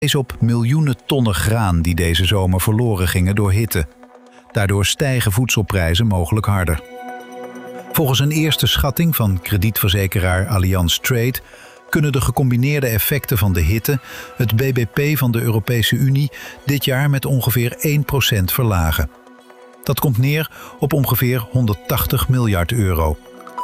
Is op miljoenen tonnen graan die deze zomer verloren gingen door hitte. Daardoor stijgen voedselprijzen mogelijk harder. Volgens een eerste schatting van kredietverzekeraar Allianz Trade kunnen de gecombineerde effecten van de hitte het BBP van de Europese Unie dit jaar met ongeveer 1% verlagen. Dat komt neer op ongeveer 180 miljard euro.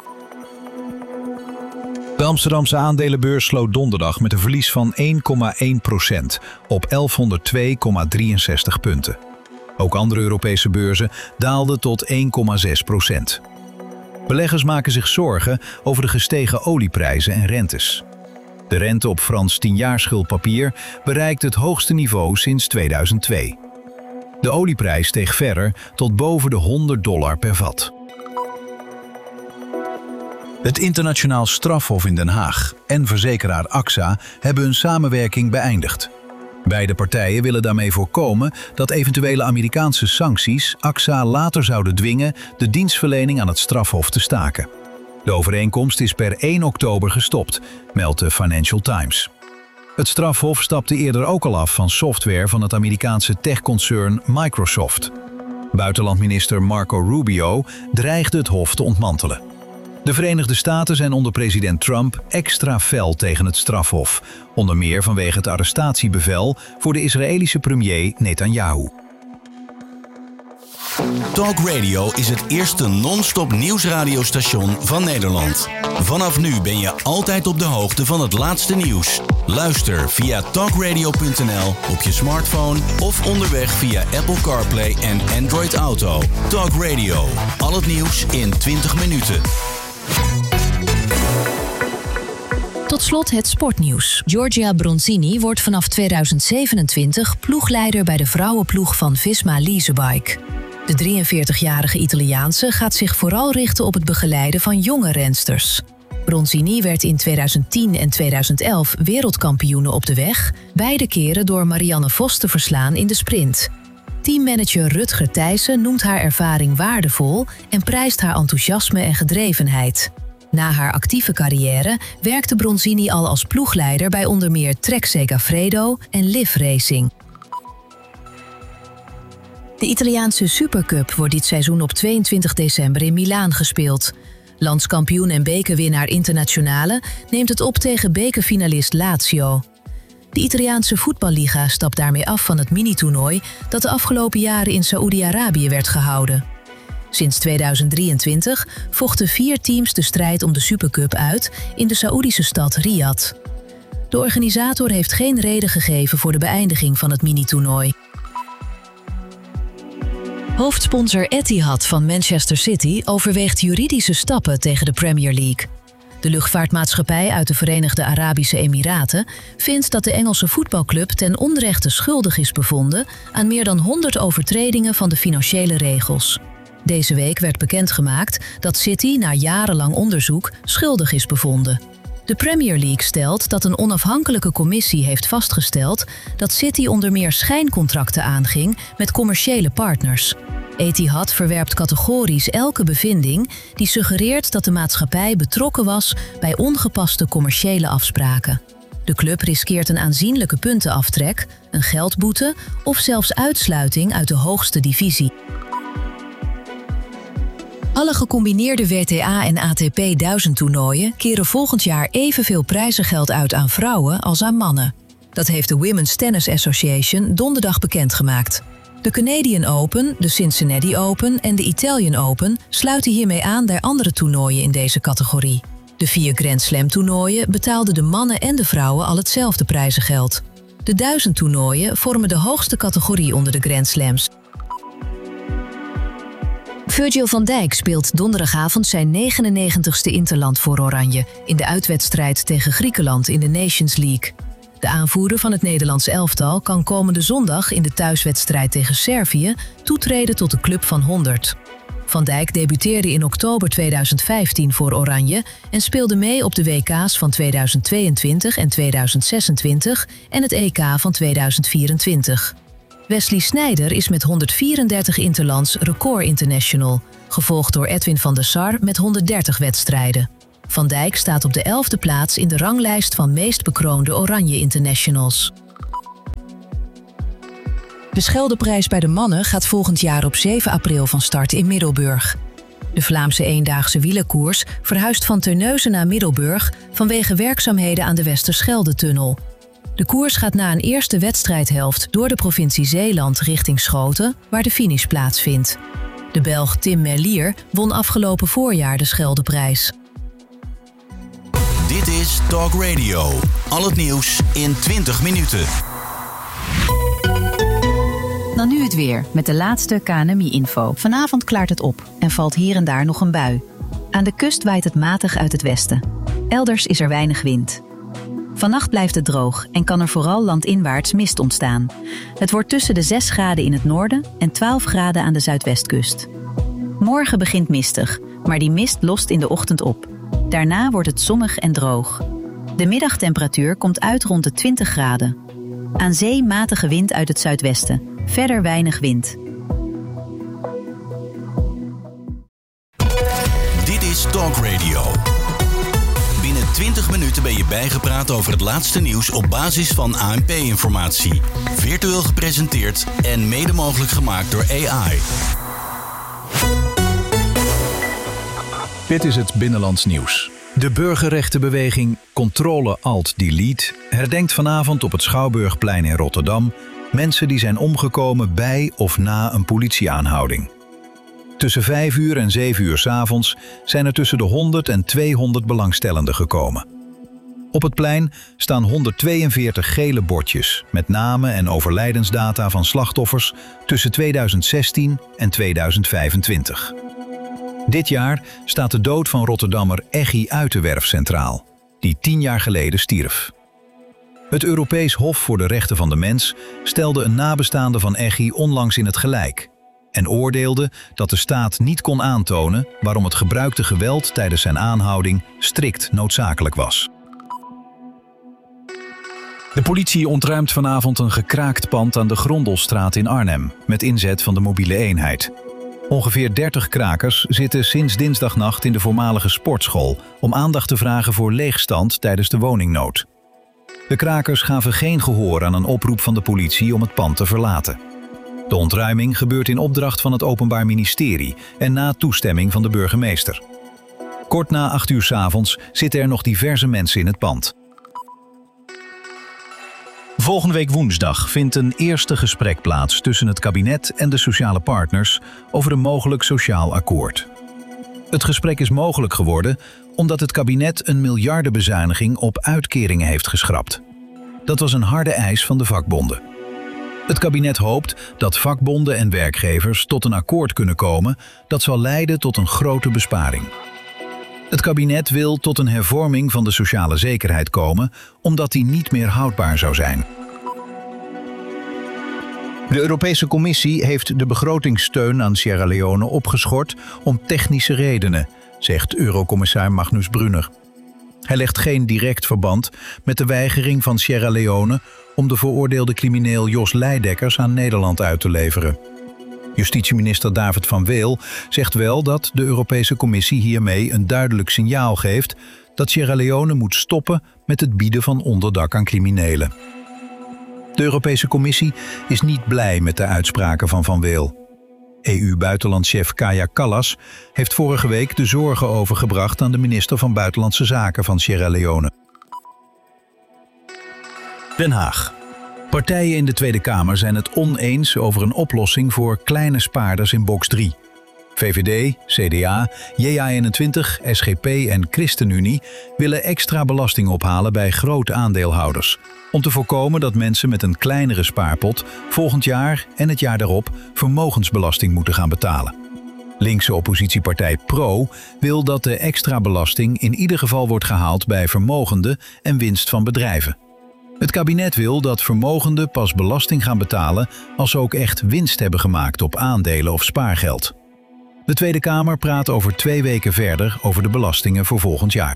De Amsterdamse aandelenbeurs sloot donderdag met een verlies van 1,1% op 1102,63 punten. Ook andere Europese beurzen daalden tot 1,6%. Beleggers maken zich zorgen over de gestegen olieprijzen en rentes. De rente op Frans 10-jaarschuldpapier bereikt het hoogste niveau sinds 2002. De olieprijs steeg verder tot boven de $100 per vat. Het Internationaal Strafhof in Den Haag en verzekeraar AXA hebben hun samenwerking beëindigd. Beide partijen willen daarmee voorkomen dat eventuele Amerikaanse sancties AXA later zouden dwingen de dienstverlening aan het strafhof te staken. De overeenkomst is per 1 oktober gestopt, meldt de Financial Times. Het strafhof stapte eerder ook al af van software van het Amerikaanse techconcern Microsoft. Buitenlandminister Marco Rubio dreigde het hof te ontmantelen. De Verenigde Staten zijn onder president Trump extra fel tegen het strafhof, onder meer vanwege het arrestatiebevel voor de Israëlische premier Netanyahu. Talk Radio is het eerste non-stop nieuwsradiostation van Nederland. Vanaf nu ben je altijd op de hoogte van het laatste nieuws. Luister via talkradio.nl op je smartphone of onderweg via Apple CarPlay en Android Auto. Talk Radio, al het nieuws in 20 minuten. Tot slot het sportnieuws. Giorgia Bronzini wordt vanaf 2027 ploegleider bij de vrouwenploeg van Visma Leasebike. De 43-jarige Italiaanse gaat zich vooral richten op het begeleiden van jonge rensters. Bronzini werd in 2010 en 2011 wereldkampioene op de weg, beide keren door Marianne Vos te verslaan in de sprint. Teammanager Rutger Thijssen noemt haar ervaring waardevol en prijst haar enthousiasme en gedrevenheid. Na haar actieve carrière werkte Bronzini al als ploegleider bij onder meer Trek Segafredo en Liv Racing. De Italiaanse Supercup wordt dit seizoen op 22 december in Milaan gespeeld. Landskampioen en bekerwinnaar Internazionale neemt het op tegen bekerfinalist Lazio. De Italiaanse voetballiga stapt daarmee af van het minitoernooi dat de afgelopen jaren in Saoedi-Arabië werd gehouden. Sinds 2023 vochten 4 teams de strijd om de Supercup uit in de Saoedische stad Riyadh. De organisator heeft geen reden gegeven voor de beëindiging van het minitoernooi. Hoofdsponsor Etihad van Manchester City overweegt juridische stappen tegen de Premier League. De luchtvaartmaatschappij uit de Verenigde Arabische Emiraten vindt dat de Engelse voetbalclub ten onrechte schuldig is bevonden aan meer dan 100 overtredingen van de financiële regels. Deze week werd bekendgemaakt dat City na jarenlang onderzoek schuldig is bevonden. De Premier League stelt dat een onafhankelijke commissie heeft vastgesteld dat City onder meer schijncontracten aanging met commerciële partners. Etihad verwerpt categorisch elke bevinding die suggereert dat de maatschappij betrokken was bij ongepaste commerciële afspraken. De club riskeert een aanzienlijke puntenaftrek, een geldboete of zelfs uitsluiting uit de hoogste divisie. Alle gecombineerde WTA en ATP 1000-toernooien keren volgend jaar evenveel prijzengeld uit aan vrouwen als aan mannen. Dat heeft de Women's Tennis Association donderdag bekendgemaakt. De Canadian Open, de Cincinnati Open en de Italian Open sluiten hiermee aan bij andere toernooien in deze categorie. De 4 Grand Slam toernooien betaalden de mannen en de vrouwen al hetzelfde prijzengeld. De 1000-toernooien vormen de hoogste categorie onder de Grand Slams. Virgil van Dijk speelt donderdagavond zijn 99ste interland voor Oranje in de uitwedstrijd tegen Griekenland in de Nations League. De aanvoerder van het Nederlands elftal kan komende zondag in de thuiswedstrijd tegen Servië toetreden tot de Club van 100. Van Dijk debuteerde in oktober 2015 voor Oranje en speelde mee op de WK's van 2022 en 2026 en het EK van 2024. Wesley Sneijder is met 134 interlands record international, gevolgd door Edwin van der Sar met 130 wedstrijden. Van Dijk staat op de 11e plaats in de ranglijst van meest bekroonde Oranje internationals. De Scheldeprijs bij de mannen gaat volgend jaar op 7 april van start in Middelburg. De Vlaamse eendaagse wielerkoers verhuist van Terneuzen naar Middelburg vanwege werkzaamheden aan de Westerschelde-tunnel. De koers gaat na een eerste wedstrijdhelft door de provincie Zeeland richting Schoten, waar de finish plaatsvindt. De Belg Tim Merlier won afgelopen voorjaar de Scheldeprijs. Dit is Talk Radio. Al het nieuws in 20 minuten. Dan nu het weer, met de laatste KNMI-info. Vanavond klaart het op en valt hier en daar nog een bui. Aan de kust waait het matig uit het westen. Elders is er weinig wind. Vannacht blijft het droog en kan er vooral landinwaarts mist ontstaan. Het wordt tussen de 6 graden in het noorden en 12 graden aan de zuidwestkust. Morgen begint mistig, maar die mist lost in de ochtend op. Daarna wordt het zonnig en droog. De middagtemperatuur komt uit rond de 20 graden. Aan zee matige wind uit het zuidwesten. Verder weinig wind. Dit is Talk Radio. Binnen 20 minuten ben je bijgepraat over het laatste nieuws op basis van ANP-informatie. Virtueel gepresenteerd en mede mogelijk gemaakt door AI. Dit is het Binnenlands Nieuws. De burgerrechtenbeweging Controle-Alt-Delete herdenkt vanavond op het Schouwburgplein in Rotterdam mensen die zijn omgekomen bij of na een politieaanhouding. Tussen 5 uur en 7 uur 's avonds zijn er tussen de 100 en 200 belangstellenden gekomen. Op het plein staan 142 gele bordjes met namen en overlijdensdata van slachtoffers tussen 2016 en 2025. Dit jaar staat de dood van Rotterdammer Eggy Uitenwerf centraal, die 10 jaar geleden stierf. Het Europees Hof voor de Rechten van de Mens stelde een nabestaande van Eggy onlangs in het gelijk en oordeelde dat de staat niet kon aantonen waarom het gebruikte geweld tijdens zijn aanhouding strikt noodzakelijk was. De politie ontruimt vanavond een gekraakt pand aan de Grondelstraat in Arnhem met inzet van de mobiele eenheid. Ongeveer 30 krakers zitten sinds dinsdagnacht in de voormalige sportschool om aandacht te vragen voor leegstand tijdens de woningnood. De krakers gaven geen gehoor aan een oproep van de politie om het pand te verlaten. De ontruiming gebeurt in opdracht van het Openbaar Ministerie en na toestemming van de burgemeester. Kort na 8 uur 's avonds zitten er nog diverse mensen in het pand. Volgende week woensdag vindt een eerste gesprek plaats tussen het kabinet en de sociale partners over een mogelijk sociaal akkoord. Het gesprek is mogelijk geworden omdat het kabinet een miljardenbezuiniging op uitkeringen heeft geschrapt. Dat was een harde eis van de vakbonden. Het kabinet hoopt dat vakbonden en werkgevers tot een akkoord kunnen komen dat zal leiden tot een grote besparing. Het kabinet wil tot een hervorming van de sociale zekerheid komen, omdat die niet meer houdbaar zou zijn. De Europese Commissie heeft de begrotingssteun aan Sierra Leone opgeschort om technische redenen, zegt Eurocommissaris Magnus Brunner. Hij legt geen direct verband met de weigering van Sierra Leone om de veroordeelde crimineel Jos Leidekkers aan Nederland uit te leveren. Justitieminister David van Weel zegt wel dat de Europese Commissie hiermee een duidelijk signaal geeft dat Sierra Leone moet stoppen met het bieden van onderdak aan criminelen. De Europese Commissie is niet blij met de uitspraken van Van Weel. EU-buitenlandchef Kaja Kallas heeft vorige week de zorgen overgebracht aan de minister van Buitenlandse Zaken van Sierra Leone. Den Haag. Partijen in de Tweede Kamer zijn het oneens over een oplossing voor kleine spaarders in box 3. VVD, CDA, JA21, SGP en ChristenUnie willen extra belasting ophalen bij grote aandeelhouders, om te voorkomen dat mensen met een kleinere spaarpot volgend jaar en het jaar daarop vermogensbelasting moeten gaan betalen. Linkse oppositiepartij PRO wil dat de extra belasting in ieder geval wordt gehaald bij vermogenden en winst van bedrijven. Het kabinet wil dat vermogenden pas belasting gaan betalen als ze ook echt winst hebben gemaakt op aandelen of spaargeld. De Tweede Kamer praat over 2 weken verder over de belastingen voor volgend jaar.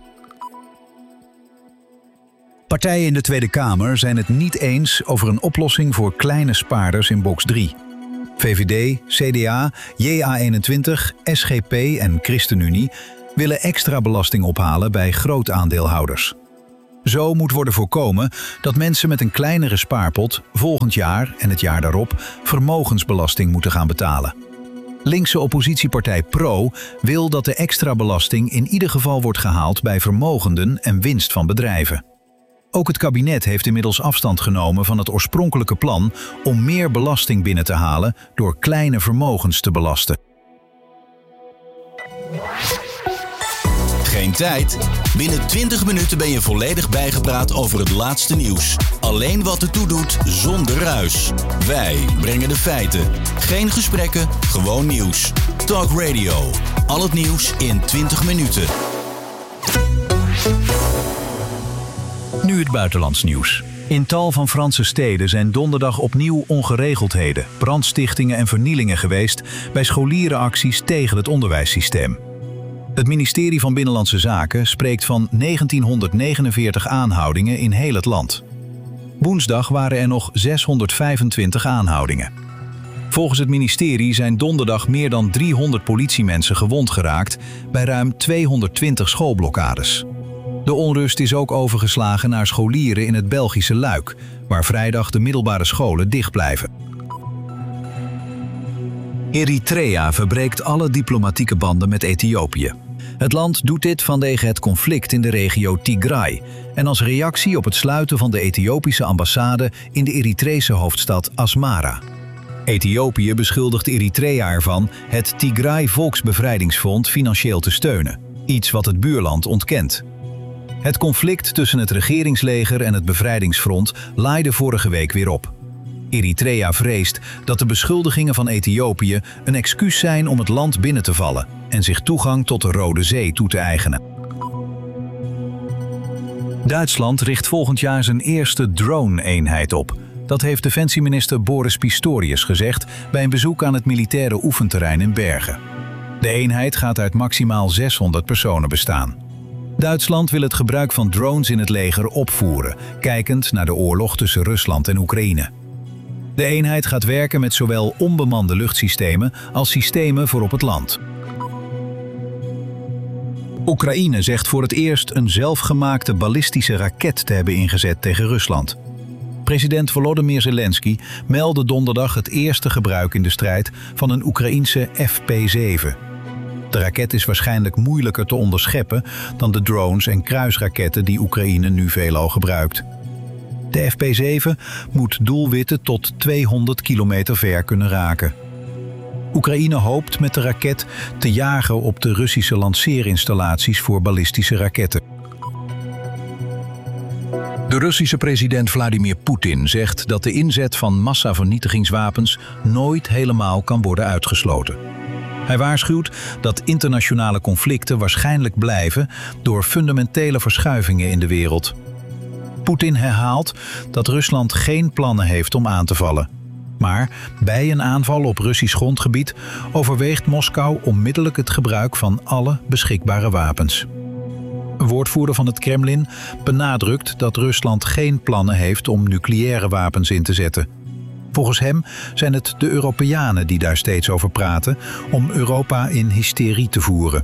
Partijen in de Tweede Kamer zijn het niet eens over een oplossing voor kleine spaarders in box 3. VVD, CDA, JA21, SGP en ChristenUnie willen extra belasting ophalen bij grootaandeelhouders. Zo moet worden voorkomen dat mensen met een kleinere spaarpot volgend jaar en het jaar daarop vermogensbelasting moeten gaan betalen. Linkse oppositiepartij PRO wil dat de extra belasting in ieder geval wordt gehaald bij vermogenden en winst van bedrijven. Ook het kabinet heeft inmiddels afstand genomen van het oorspronkelijke plan om meer belasting binnen te halen door kleine vermogens te belasten. Geen tijd? Binnen 20 minuten ben je volledig bijgepraat over het laatste nieuws. Alleen wat ertoe doet, zonder ruis. Wij brengen de feiten. Geen gesprekken, gewoon nieuws. Talk Radio. Al het nieuws in 20 minuten. Nu het buitenlands nieuws. In tal van Franse steden zijn donderdag opnieuw ongeregeldheden, brandstichtingen en vernielingen geweest bij scholierenacties tegen het onderwijssysteem. Het ministerie van Binnenlandse Zaken spreekt van 1949 aanhoudingen in heel het land. Woensdag waren er nog 625 aanhoudingen. Volgens het ministerie zijn donderdag meer dan 300 politiemensen gewond geraakt bij ruim 220 schoolblokkades. De onrust is ook overgeslagen naar scholieren in het Belgische Luik, waar vrijdag de middelbare scholen dicht blijven. Eritrea verbreekt alle diplomatieke banden met Ethiopië. Het land doet dit vanwege het conflict in de regio Tigray en als reactie op het sluiten van de Ethiopische ambassade in de Eritrese hoofdstad Asmara. Ethiopië beschuldigt Eritrea ervan het Tigray Volksbevrijdingsfront financieel te steunen, iets wat het buurland ontkent. Het conflict tussen het regeringsleger en het bevrijdingsfront laaide vorige week weer op. Eritrea vreest dat de beschuldigingen van Ethiopië een excuus zijn om het land binnen te vallen en zich toegang tot de Rode Zee toe te eigenen. Duitsland richt volgend jaar zijn eerste drone-eenheid op. Dat heeft defensieminister Boris Pistorius gezegd bij een bezoek aan het militaire oefenterrein in Bergen. De eenheid gaat uit maximaal 600 personen bestaan. Duitsland wil het gebruik van drones in het leger opvoeren, kijkend naar de oorlog tussen Rusland en Oekraïne. De eenheid gaat werken met zowel onbemande luchtsystemen als systemen voor op het land. Oekraïne zegt voor het eerst een zelfgemaakte ballistische raket te hebben ingezet tegen Rusland. President Volodymyr Zelensky meldde donderdag het eerste gebruik in de strijd van een Oekraïense FP7. De raket is waarschijnlijk moeilijker te onderscheppen dan de drones en kruisraketten die Oekraïne nu veelal gebruikt. De FP7 moet doelwitten tot 200 kilometer ver kunnen raken. Oekraïne hoopt met de raket te jagen op de Russische lanceerinstallaties voor ballistische raketten. De Russische president Vladimir Poetin zegt dat de inzet van massavernietigingswapens nooit helemaal kan worden uitgesloten. Hij waarschuwt dat internationale conflicten waarschijnlijk blijven door fundamentele verschuivingen in de wereld. Poetin herhaalt dat Rusland geen plannen heeft om aan te vallen. Maar bij een aanval op Russisch grondgebied overweegt Moskou onmiddellijk het gebruik van alle beschikbare wapens. Een woordvoerder van het Kremlin benadrukt dat Rusland geen plannen heeft om nucleaire wapens in te zetten. Volgens hem zijn het de Europeanen die daar steeds over praten om Europa in hysterie te voeren.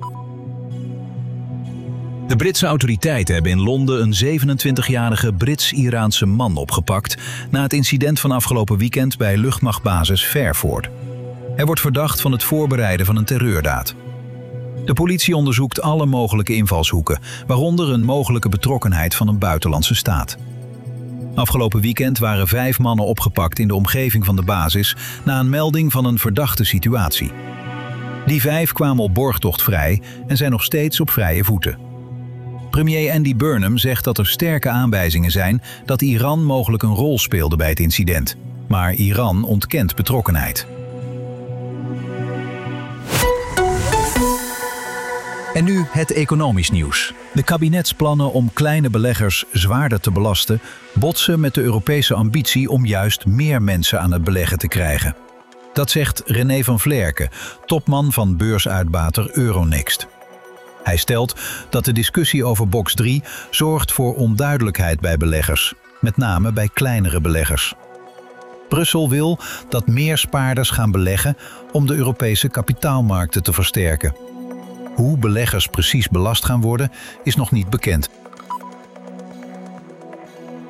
De Britse autoriteiten hebben in Londen een 27-jarige Brits-Iraanse man opgepakt na het incident van afgelopen weekend bij luchtmachtbasis Fairford. Hij wordt verdacht van het voorbereiden van een terreurdaad. De politie onderzoekt alle mogelijke invalshoeken, waaronder een mogelijke betrokkenheid van een buitenlandse staat. Afgelopen weekend waren 5 mannen opgepakt in de omgeving van de basis na een melding van een verdachte situatie. Die 5 kwamen op borgtocht vrij en zijn nog steeds op vrije voeten. Premier Andy Burnham zegt dat er sterke aanwijzingen zijn dat Iran mogelijk een rol speelde bij het incident. Maar Iran ontkent betrokkenheid. En nu het economisch nieuws. De kabinetsplannen om kleine beleggers zwaarder te belasten botsen met de Europese ambitie om juist meer mensen aan het beleggen te krijgen. Dat zegt René van Vlerken, topman van beursuitbater Euronext. Hij stelt dat de discussie over box 3 zorgt voor onduidelijkheid bij beleggers, met name bij kleinere beleggers. Brussel wil dat meer spaarders gaan beleggen om de Europese kapitaalmarkten te versterken. Hoe beleggers precies belast gaan worden, is nog niet bekend.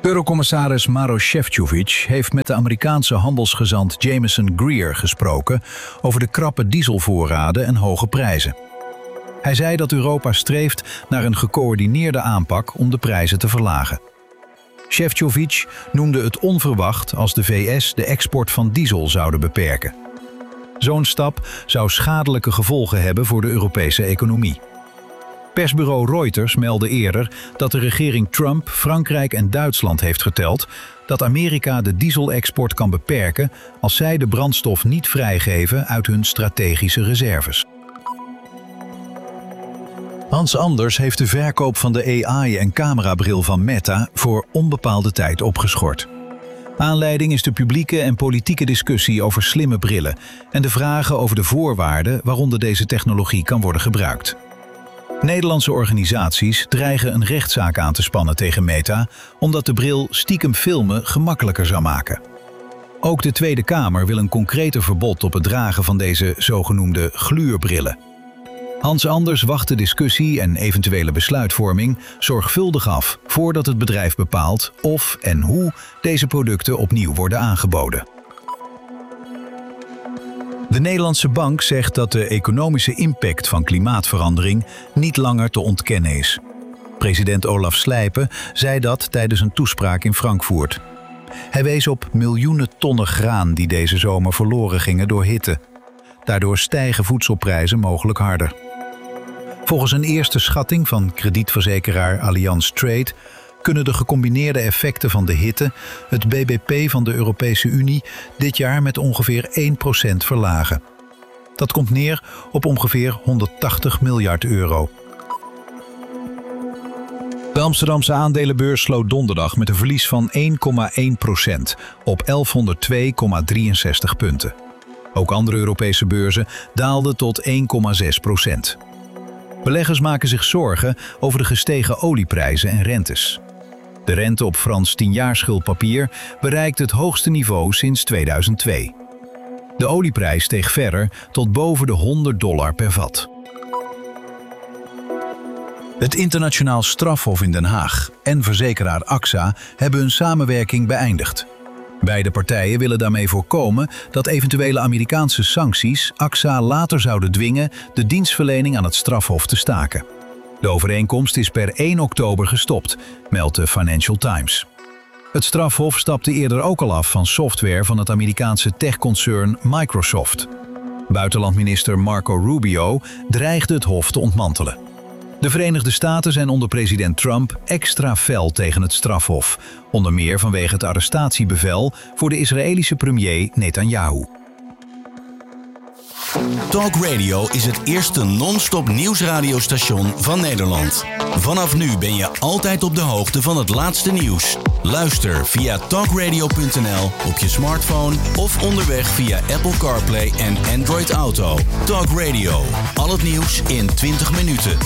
Eurocommissaris Maroš Šefčovič heeft met de Amerikaanse handelsgezant Jameson Greer gesproken over de krappe dieselvoorraden en hoge prijzen. Hij zei dat Europa streeft naar een gecoördineerde aanpak om de prijzen te verlagen. Šefčovič noemde het onverwacht als de VS de export van diesel zouden beperken. Zo'n stap zou schadelijke gevolgen hebben voor de Europese economie. Persbureau Reuters meldde eerder dat de regering Trump Frankrijk en Duitsland heeft geteld dat Amerika de dieselexport kan beperken als zij de brandstof niet vrijgeven uit hun strategische reserves. Hans Anders heeft de verkoop van de AI- en camerabril van Meta voor onbepaalde tijd opgeschort. Aanleiding is de publieke en politieke discussie over slimme brillen en de vragen over de voorwaarden waaronder deze technologie kan worden gebruikt. Nederlandse organisaties dreigen een rechtszaak aan te spannen tegen Meta, omdat de bril stiekem filmen gemakkelijker zou maken. Ook de Tweede Kamer wil een concreter verbod op het dragen van deze zogenoemde gluurbrillen. Hans Anders wacht de discussie en eventuele besluitvorming zorgvuldig af voordat het bedrijf bepaalt of en hoe deze producten opnieuw worden aangeboden. De Nederlandse Bank zegt dat de economische impact van klimaatverandering niet langer te ontkennen is. President Olaf Slijpen zei dat tijdens een toespraak in Frankfurt. Hij wees op miljoenen tonnen graan die deze zomer verloren gingen door hitte. Daardoor stijgen voedselprijzen mogelijk harder. Volgens een eerste schatting van kredietverzekeraar Allianz Trade kunnen de gecombineerde effecten van de hitte het BBP van de Europese Unie dit jaar met ongeveer 1% verlagen. Dat komt neer op ongeveer 180 miljard euro. De Amsterdamse aandelenbeurs sloot donderdag met een verlies van 1,1% op 1102,63 punten. Ook andere Europese beurzen daalden tot 1,6%. Beleggers maken zich zorgen over de gestegen olieprijzen en rentes. De rente op Frans 10-jaarschuldpapier bereikt het hoogste niveau sinds 2002. De olieprijs steeg verder tot boven de $100 per vat. Het Internationaal Strafhof in Den Haag en verzekeraar AXA hebben hun samenwerking beëindigd. Beide partijen willen daarmee voorkomen dat eventuele Amerikaanse sancties AXA later zouden dwingen de dienstverlening aan het strafhof te staken. De overeenkomst is per 1 oktober gestopt, meldt de Financial Times. Het strafhof stapte eerder ook al af van software van het Amerikaanse techconcern Microsoft. Buitenlandminister Marco Rubio dreigde het hof te ontmantelen. De Verenigde Staten zijn onder president Trump extra fel tegen het strafhof, onder meer vanwege het arrestatiebevel voor de Israëlische premier Netanyahu. Talk Radio is het eerste non-stop nieuwsradiostation van Nederland. Vanaf nu ben je altijd op de hoogte van het laatste nieuws. Luister via talkradio.nl op je smartphone of onderweg via Apple CarPlay en Android Auto. Talk Radio, al het nieuws in 20 minuten.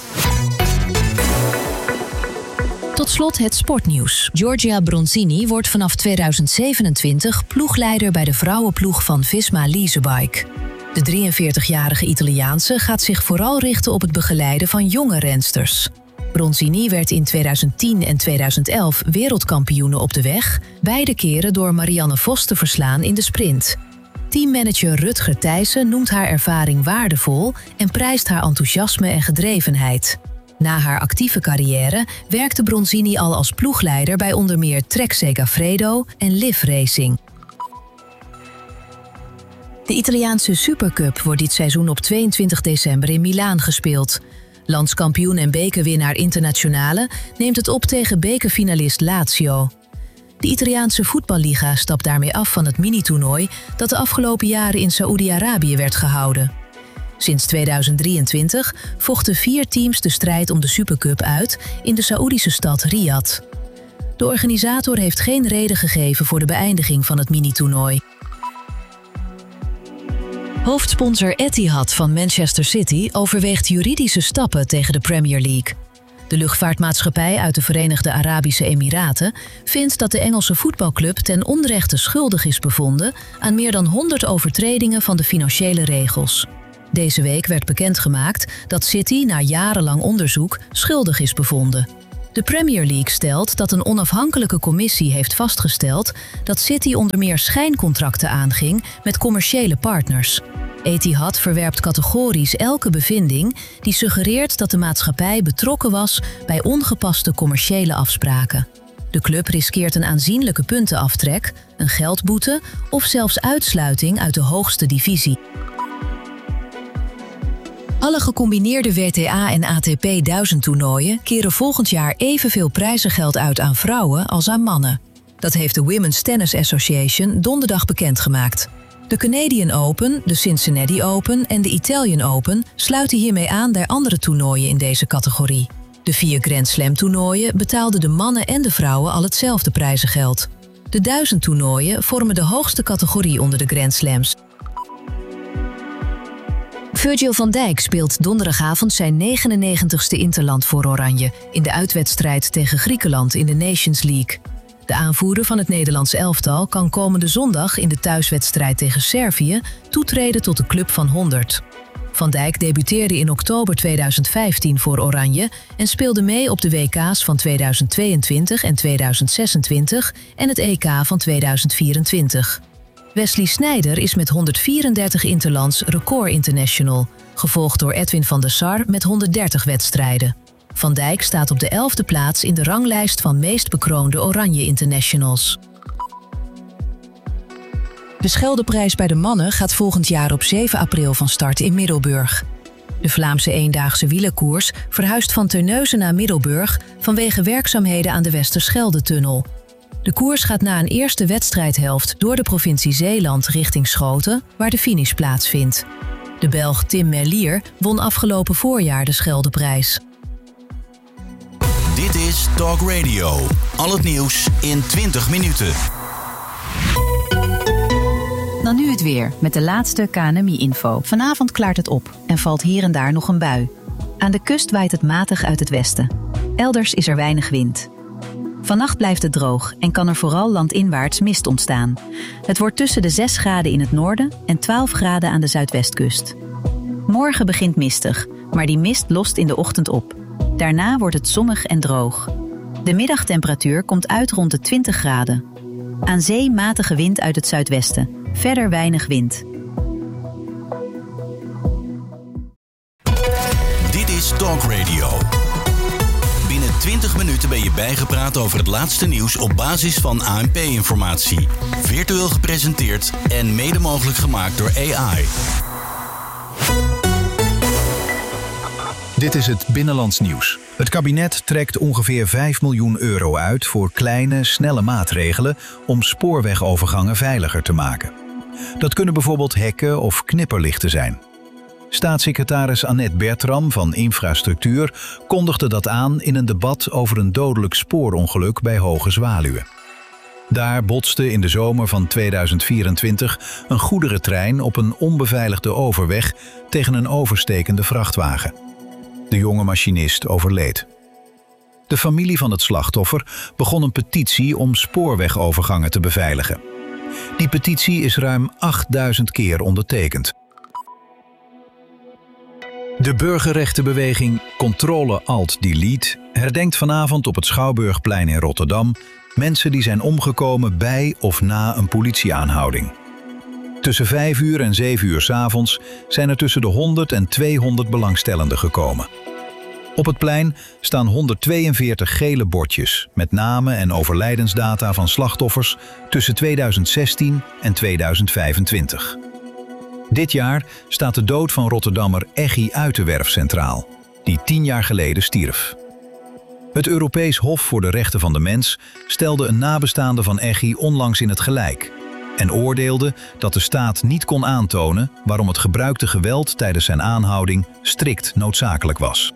Tot slot het sportnieuws. Giorgia Bronzini wordt vanaf 2027 ploegleider bij de vrouwenploeg van Visma Leasebike. De 43-jarige Italiaanse gaat zich vooral richten op het begeleiden van jonge rensters. Bronzini werd in 2010 en 2011 wereldkampioene op de weg, beide keren door Marianne Vos te verslaan in de sprint. Teammanager Rutger Thijssen noemt haar ervaring waardevol en prijst haar enthousiasme en gedrevenheid. Na haar actieve carrière werkte Bronzini al als ploegleider bij onder meer Trek Segafredo en Liv Racing. De Italiaanse Supercup wordt dit seizoen op 22 december in Milaan gespeeld. Landskampioen en bekerwinnaar Internazionale neemt het op tegen bekerfinalist Lazio. De Italiaanse voetballiga stapt daarmee af van het mini-toernooi dat de afgelopen jaren in Saoedi-Arabië werd gehouden. Sinds 2023 vochten 4 teams de strijd om de Supercup uit in de Saoedische stad Riyadh. De organisator heeft geen reden gegeven voor de beëindiging van het mini-toernooi. Hoofdsponsor Etihad van Manchester City overweegt juridische stappen tegen de Premier League. De luchtvaartmaatschappij uit de Verenigde Arabische Emiraten vindt dat de Engelse voetbalclub ten onrechte schuldig is bevonden aan meer dan 100 overtredingen van de financiële regels. Deze week werd bekendgemaakt dat City na jarenlang onderzoek schuldig is bevonden. De Premier League stelt dat een onafhankelijke commissie heeft vastgesteld dat City onder meer schijncontracten aanging met commerciële partners. Etihad verwerpt categorisch elke bevinding die suggereert dat de maatschappij betrokken was bij ongepaste commerciële afspraken. De club riskeert een aanzienlijke puntenaftrek, een geldboete of zelfs uitsluiting uit de hoogste divisie. Alle gecombineerde WTA en ATP 1000-toernooien keren volgend jaar evenveel prijzengeld uit aan vrouwen als aan mannen. Dat heeft de Women's Tennis Association donderdag bekendgemaakt. De Canadian Open, de Cincinnati Open en de Italian Open sluiten hiermee aan bij andere toernooien in deze categorie. De 4 Grand Slam toernooien betaalden de mannen en de vrouwen al hetzelfde prijzengeld. De 1000 toernooien vormen de hoogste categorie onder de Grand Slams. Virgil van Dijk speelt donderdagavond zijn 99ste interland voor Oranje in de uitwedstrijd tegen Griekenland in de Nations League. De aanvoerder van het Nederlands elftal kan komende zondag in de thuiswedstrijd tegen Servië toetreden tot de Club van 100. Van Dijk debuteerde in oktober 2015 voor Oranje en speelde mee op de WK's van 2022 en 2026 en het EK van 2024. Wesley Sneijder is met 134 interlands record international, gevolgd door Edwin van der Sar met 130 wedstrijden. Van Dijk staat op de 11e plaats in de ranglijst van meest bekroonde Oranje Internationals. De Scheldeprijs bij de mannen gaat volgend jaar op 7 april van start in Middelburg. De Vlaamse eendaagse wielerkoers verhuist van Terneuzen naar Middelburg vanwege werkzaamheden aan de Westerschelde-tunnel. De koers gaat na een eerste wedstrijdhelft door de provincie Zeeland richting Schoten, waar de finish plaatsvindt. De Belg Tim Merlier won afgelopen voorjaar de Scheldeprijs. Dit is Talk Radio. Al het nieuws in 20 minuten. Dan nu het weer, met de laatste KNMI-info. Vanavond klaart het op en valt hier en daar nog een bui. Aan de kust waait het matig uit het westen. Elders is er weinig wind. Vannacht blijft het droog en kan er vooral landinwaarts mist ontstaan. Het wordt tussen de 6 graden in het noorden en 12 graden aan de zuidwestkust. Morgen begint mistig, maar die mist lost in de ochtend op. Daarna wordt het zonnig en droog. De middagtemperatuur komt uit rond de 20 graden. Aan zee matige wind uit het zuidwesten. Verder weinig wind. Dit is Talk Radio. Binnen 20 minuten ben je bijgepraat over het laatste nieuws op basis van ANP-informatie. Virtueel gepresenteerd en mede mogelijk gemaakt door AI. Dit is het Binnenlands Nieuws. Het kabinet trekt ongeveer 5 miljoen euro uit voor kleine, snelle maatregelen om spoorwegovergangen veiliger te maken. Dat kunnen bijvoorbeeld hekken of knipperlichten zijn. Staatssecretaris Annette Bertram van Infrastructuur kondigde dat aan in een debat over een dodelijk spoorongeluk bij Hoge Zwaluwe. Daar botste in de zomer van 2024 een goederentrein op een onbeveiligde overweg tegen een overstekende vrachtwagen. De jonge machinist overleed. De familie van het slachtoffer begon een petitie om spoorwegovergangen te beveiligen. Die petitie is ruim 8000 keer ondertekend. De burgerrechtenbeweging Controle-Alt-Delete herdenkt vanavond op het Schouwburgplein in Rotterdam mensen die zijn omgekomen bij of na een politieaanhouding. Tussen 5 uur en 7 uur 's avonds zijn er tussen de 100 en 200 belangstellenden gekomen. Op het plein staan 142 gele bordjes met namen en overlijdensdata van slachtoffers tussen 2016 en 2025. Dit jaar staat de dood van Rotterdammer Eggy Uiterwerf centraal, die 10 jaar geleden stierf. Het Europees Hof voor de Rechten van de Mens stelde een nabestaande van Eggy onlangs in het gelijk en oordeelde dat de staat niet kon aantonen waarom het gebruikte geweld tijdens zijn aanhouding strikt noodzakelijk was.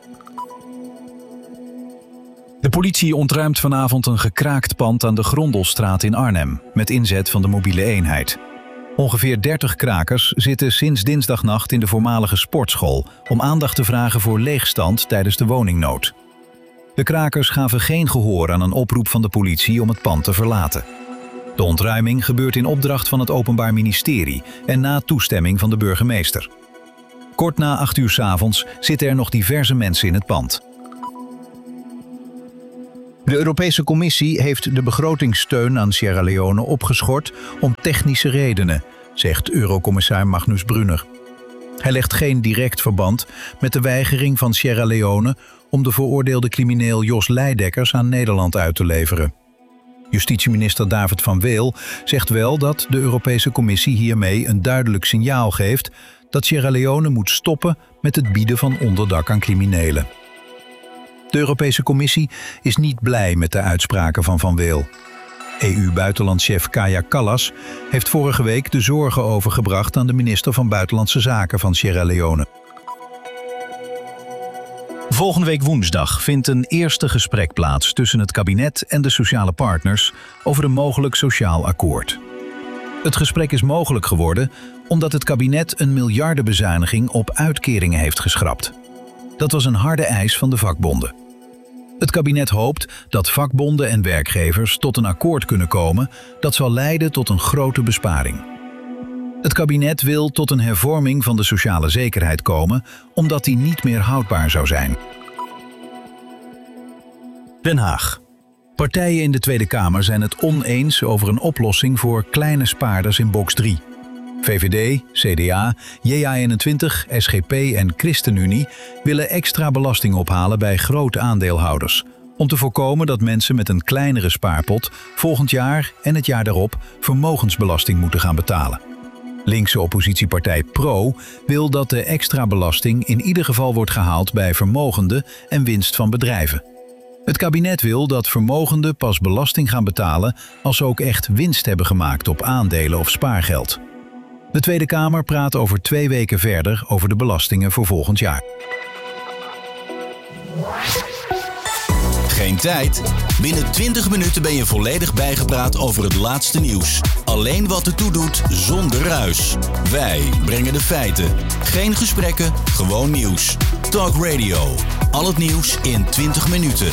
De politie ontruimt vanavond een gekraakt pand aan de Grondelstraat in Arnhem met inzet van de mobiele eenheid. Ongeveer 30 krakers zitten sinds dinsdagnacht in de voormalige sportschool om aandacht te vragen voor leegstand tijdens de woningnood. De krakers gaven geen gehoor aan een oproep van de politie om het pand te verlaten. De ontruiming gebeurt in opdracht van het Openbaar Ministerie en na toestemming van de burgemeester. Kort na 8 uur 's avonds zitten er nog diverse mensen in het pand. De Europese Commissie heeft de begrotingssteun aan Sierra Leone opgeschort om technische redenen, zegt Eurocommissaris Magnus Brunner. Hij legt geen direct verband met de weigering van Sierra Leone om de veroordeelde crimineel Jos Leidekkers aan Nederland uit te leveren. Justitieminister David van Weel zegt wel dat de Europese Commissie hiermee een duidelijk signaal geeft dat Sierra Leone moet stoppen met het bieden van onderdak aan criminelen. De Europese Commissie is niet blij met de uitspraken van Van Weel. EU-buitenlandchef Kaja Kallas heeft vorige week de zorgen overgebracht aan de minister van Buitenlandse Zaken van Sierra Leone. Volgende week woensdag vindt een eerste gesprek plaats tussen het kabinet en de sociale partners over een mogelijk sociaal akkoord. Het gesprek is mogelijk geworden omdat het kabinet een miljardenbezuiniging op uitkeringen heeft geschrapt. Dat was een harde eis van de vakbonden. Het kabinet hoopt dat vakbonden en werkgevers tot een akkoord kunnen komen dat zal leiden tot een grote besparing. Het kabinet wil tot een hervorming van de sociale zekerheid komen, omdat die niet meer houdbaar zou zijn. Den Haag. Partijen in de Tweede Kamer zijn het oneens over een oplossing voor kleine spaarders in box 3. VVD, CDA, JA21, SGP en ChristenUnie willen extra belasting ophalen bij grote aandeelhouders, om te voorkomen dat mensen met een kleinere spaarpot volgend jaar en het jaar daarop vermogensbelasting moeten gaan betalen. Linkse oppositiepartij PRO wil dat de extra belasting in ieder geval wordt gehaald bij vermogenden en winst van bedrijven. Het kabinet wil dat vermogenden pas belasting gaan betalen als ze ook echt winst hebben gemaakt op aandelen of spaargeld. De Tweede Kamer praat over 2 weken verder over de belastingen voor volgend jaar. Geen tijd? Binnen 20 minuten ben je volledig bijgepraat over het laatste nieuws. Alleen wat ertoe doet, zonder ruis. Wij brengen de feiten. Geen gesprekken, gewoon nieuws. Talk Radio. Al het nieuws in 20 minuten.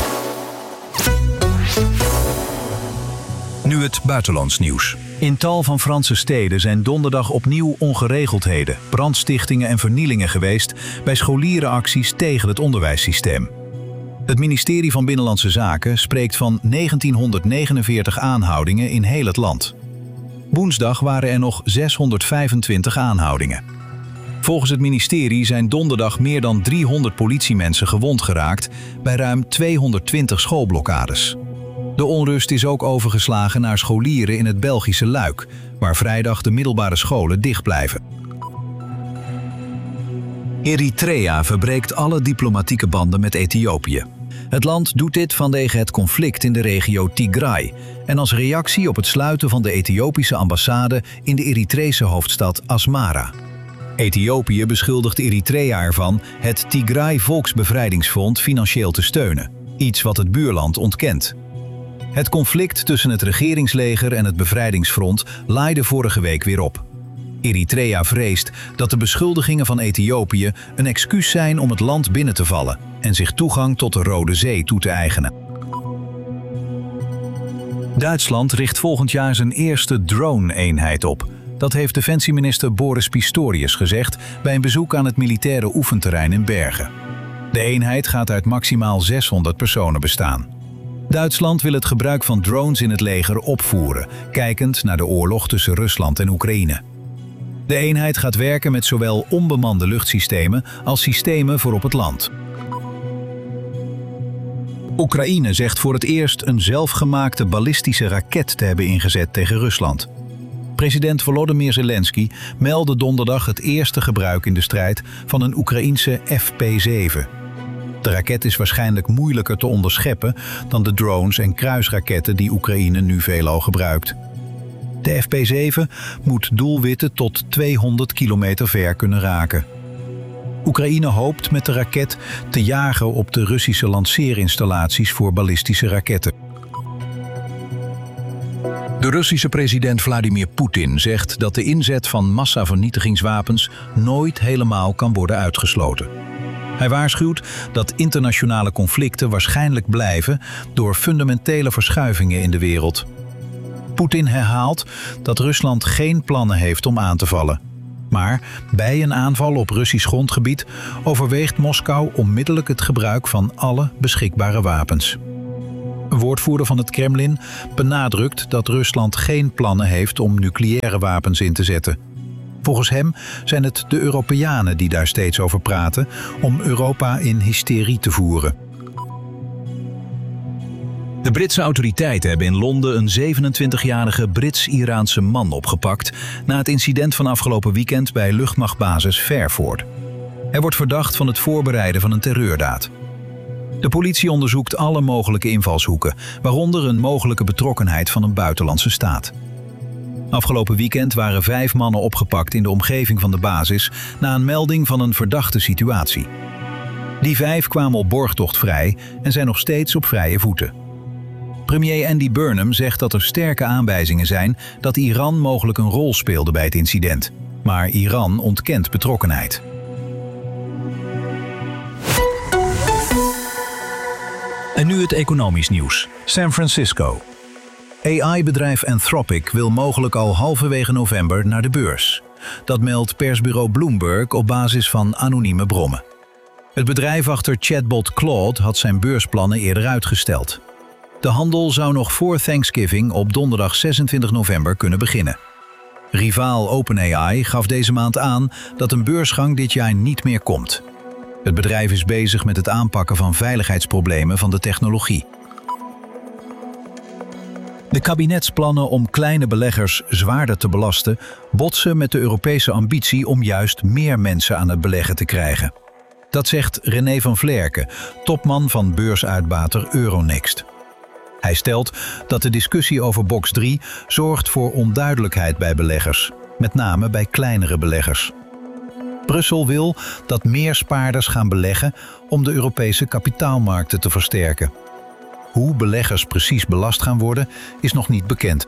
Nu het buitenlands nieuws. In tal van Franse steden zijn donderdag opnieuw ongeregeldheden, brandstichtingen en vernielingen geweest bij scholierenacties tegen het onderwijssysteem. Het ministerie van Binnenlandse Zaken spreekt van 1949 aanhoudingen in heel het land. Woensdag waren er nog 625 aanhoudingen. Volgens het ministerie zijn donderdag meer dan 300 politiemensen gewond geraakt bij ruim 220 schoolblokkades. De onrust is ook overgeslagen naar scholieren in het Belgische Luik, waar vrijdag de middelbare scholen dicht blijven. Eritrea verbreekt alle diplomatieke banden met Ethiopië. Het land doet dit vanwege het conflict in de regio Tigray en als reactie op het sluiten van de Ethiopische ambassade in de Eritrese hoofdstad Asmara. Ethiopië beschuldigt Eritrea ervan het Tigray Volksbevrijdingsfront financieel te steunen, iets wat het buurland ontkent. Het conflict tussen het regeringsleger en het bevrijdingsfront laaide vorige week weer op. Eritrea vreest dat de beschuldigingen van Ethiopië een excuus zijn om het land binnen te vallen en zich toegang tot de Rode Zee toe te eigenen. Duitsland richt volgend jaar zijn eerste drone-eenheid op. Dat heeft defensieminister Boris Pistorius gezegd bij een bezoek aan het militaire oefenterrein in Bergen. De eenheid gaat uit maximaal 600 personen bestaan. Duitsland wil het gebruik van drones in het leger opvoeren, kijkend naar de oorlog tussen Rusland en Oekraïne. De eenheid gaat werken met zowel onbemande luchtsystemen als systemen voor op het land. Oekraïne zegt voor het eerst een zelfgemaakte ballistische raket te hebben ingezet tegen Rusland. President Volodymyr Zelensky meldde donderdag het eerste gebruik in de strijd van een Oekraïense FP7. De raket is waarschijnlijk moeilijker te onderscheppen dan de drones en kruisraketten die Oekraïne nu veelal gebruikt. De FP7 moet doelwitten tot 200 kilometer ver kunnen raken. Oekraïne hoopt met de raket te jagen op de Russische lanceerinstallaties voor ballistische raketten. De Russische president Vladimir Poetin zegt dat de inzet van massavernietigingswapens nooit helemaal kan worden uitgesloten. Hij waarschuwt dat internationale conflicten waarschijnlijk blijven door fundamentele verschuivingen in de wereld. Poetin herhaalt dat Rusland geen plannen heeft om aan te vallen. Maar bij een aanval op Russisch grondgebied overweegt Moskou onmiddellijk het gebruik van alle beschikbare wapens. Een woordvoerder van het Kremlin benadrukt dat Rusland geen plannen heeft om nucleaire wapens in te zetten. Volgens hem zijn het de Europeanen die daar steeds over praten om Europa in hysterie te voeren. De Britse autoriteiten hebben in Londen een 27-jarige Brits-Iraanse man opgepakt na het incident van afgelopen weekend bij luchtmachtbasis Fairford. Hij wordt verdacht van het voorbereiden van een terreurdaad. De politie onderzoekt alle mogelijke invalshoeken, waaronder een mogelijke betrokkenheid van een buitenlandse staat. Afgelopen weekend waren 5 mannen opgepakt in de omgeving van de basis na een melding van een verdachte situatie. Die 5 kwamen op borgtocht vrij en zijn nog steeds op vrije voeten. Premier Andy Burnham zegt dat er sterke aanwijzingen zijn dat Iran mogelijk een rol speelde bij het incident. Maar Iran ontkent betrokkenheid. En nu het economisch nieuws. San Francisco. AI-bedrijf Anthropic wil mogelijk al halverwege november naar de beurs. Dat meldt persbureau Bloomberg op basis van anonieme bronnen. Het bedrijf achter chatbot Claude had zijn beursplannen eerder uitgesteld. De handel zou nog voor Thanksgiving op donderdag 26 november kunnen beginnen. Rivaal OpenAI gaf deze maand aan dat een beursgang dit jaar niet meer komt. Het bedrijf is bezig met het aanpakken van veiligheidsproblemen van de technologie. De kabinetsplannen om kleine beleggers zwaarder te belasten botsen met de Europese ambitie om juist meer mensen aan het beleggen te krijgen. Dat zegt René van Vlerken, topman van beursuitbater Euronext. Hij stelt dat de discussie over box 3 zorgt voor onduidelijkheid bij beleggers, met name bij kleinere beleggers. Brussel wil dat meer spaarders gaan beleggen om de Europese kapitaalmarkten te versterken. Hoe beleggers precies belast gaan worden, is nog niet bekend.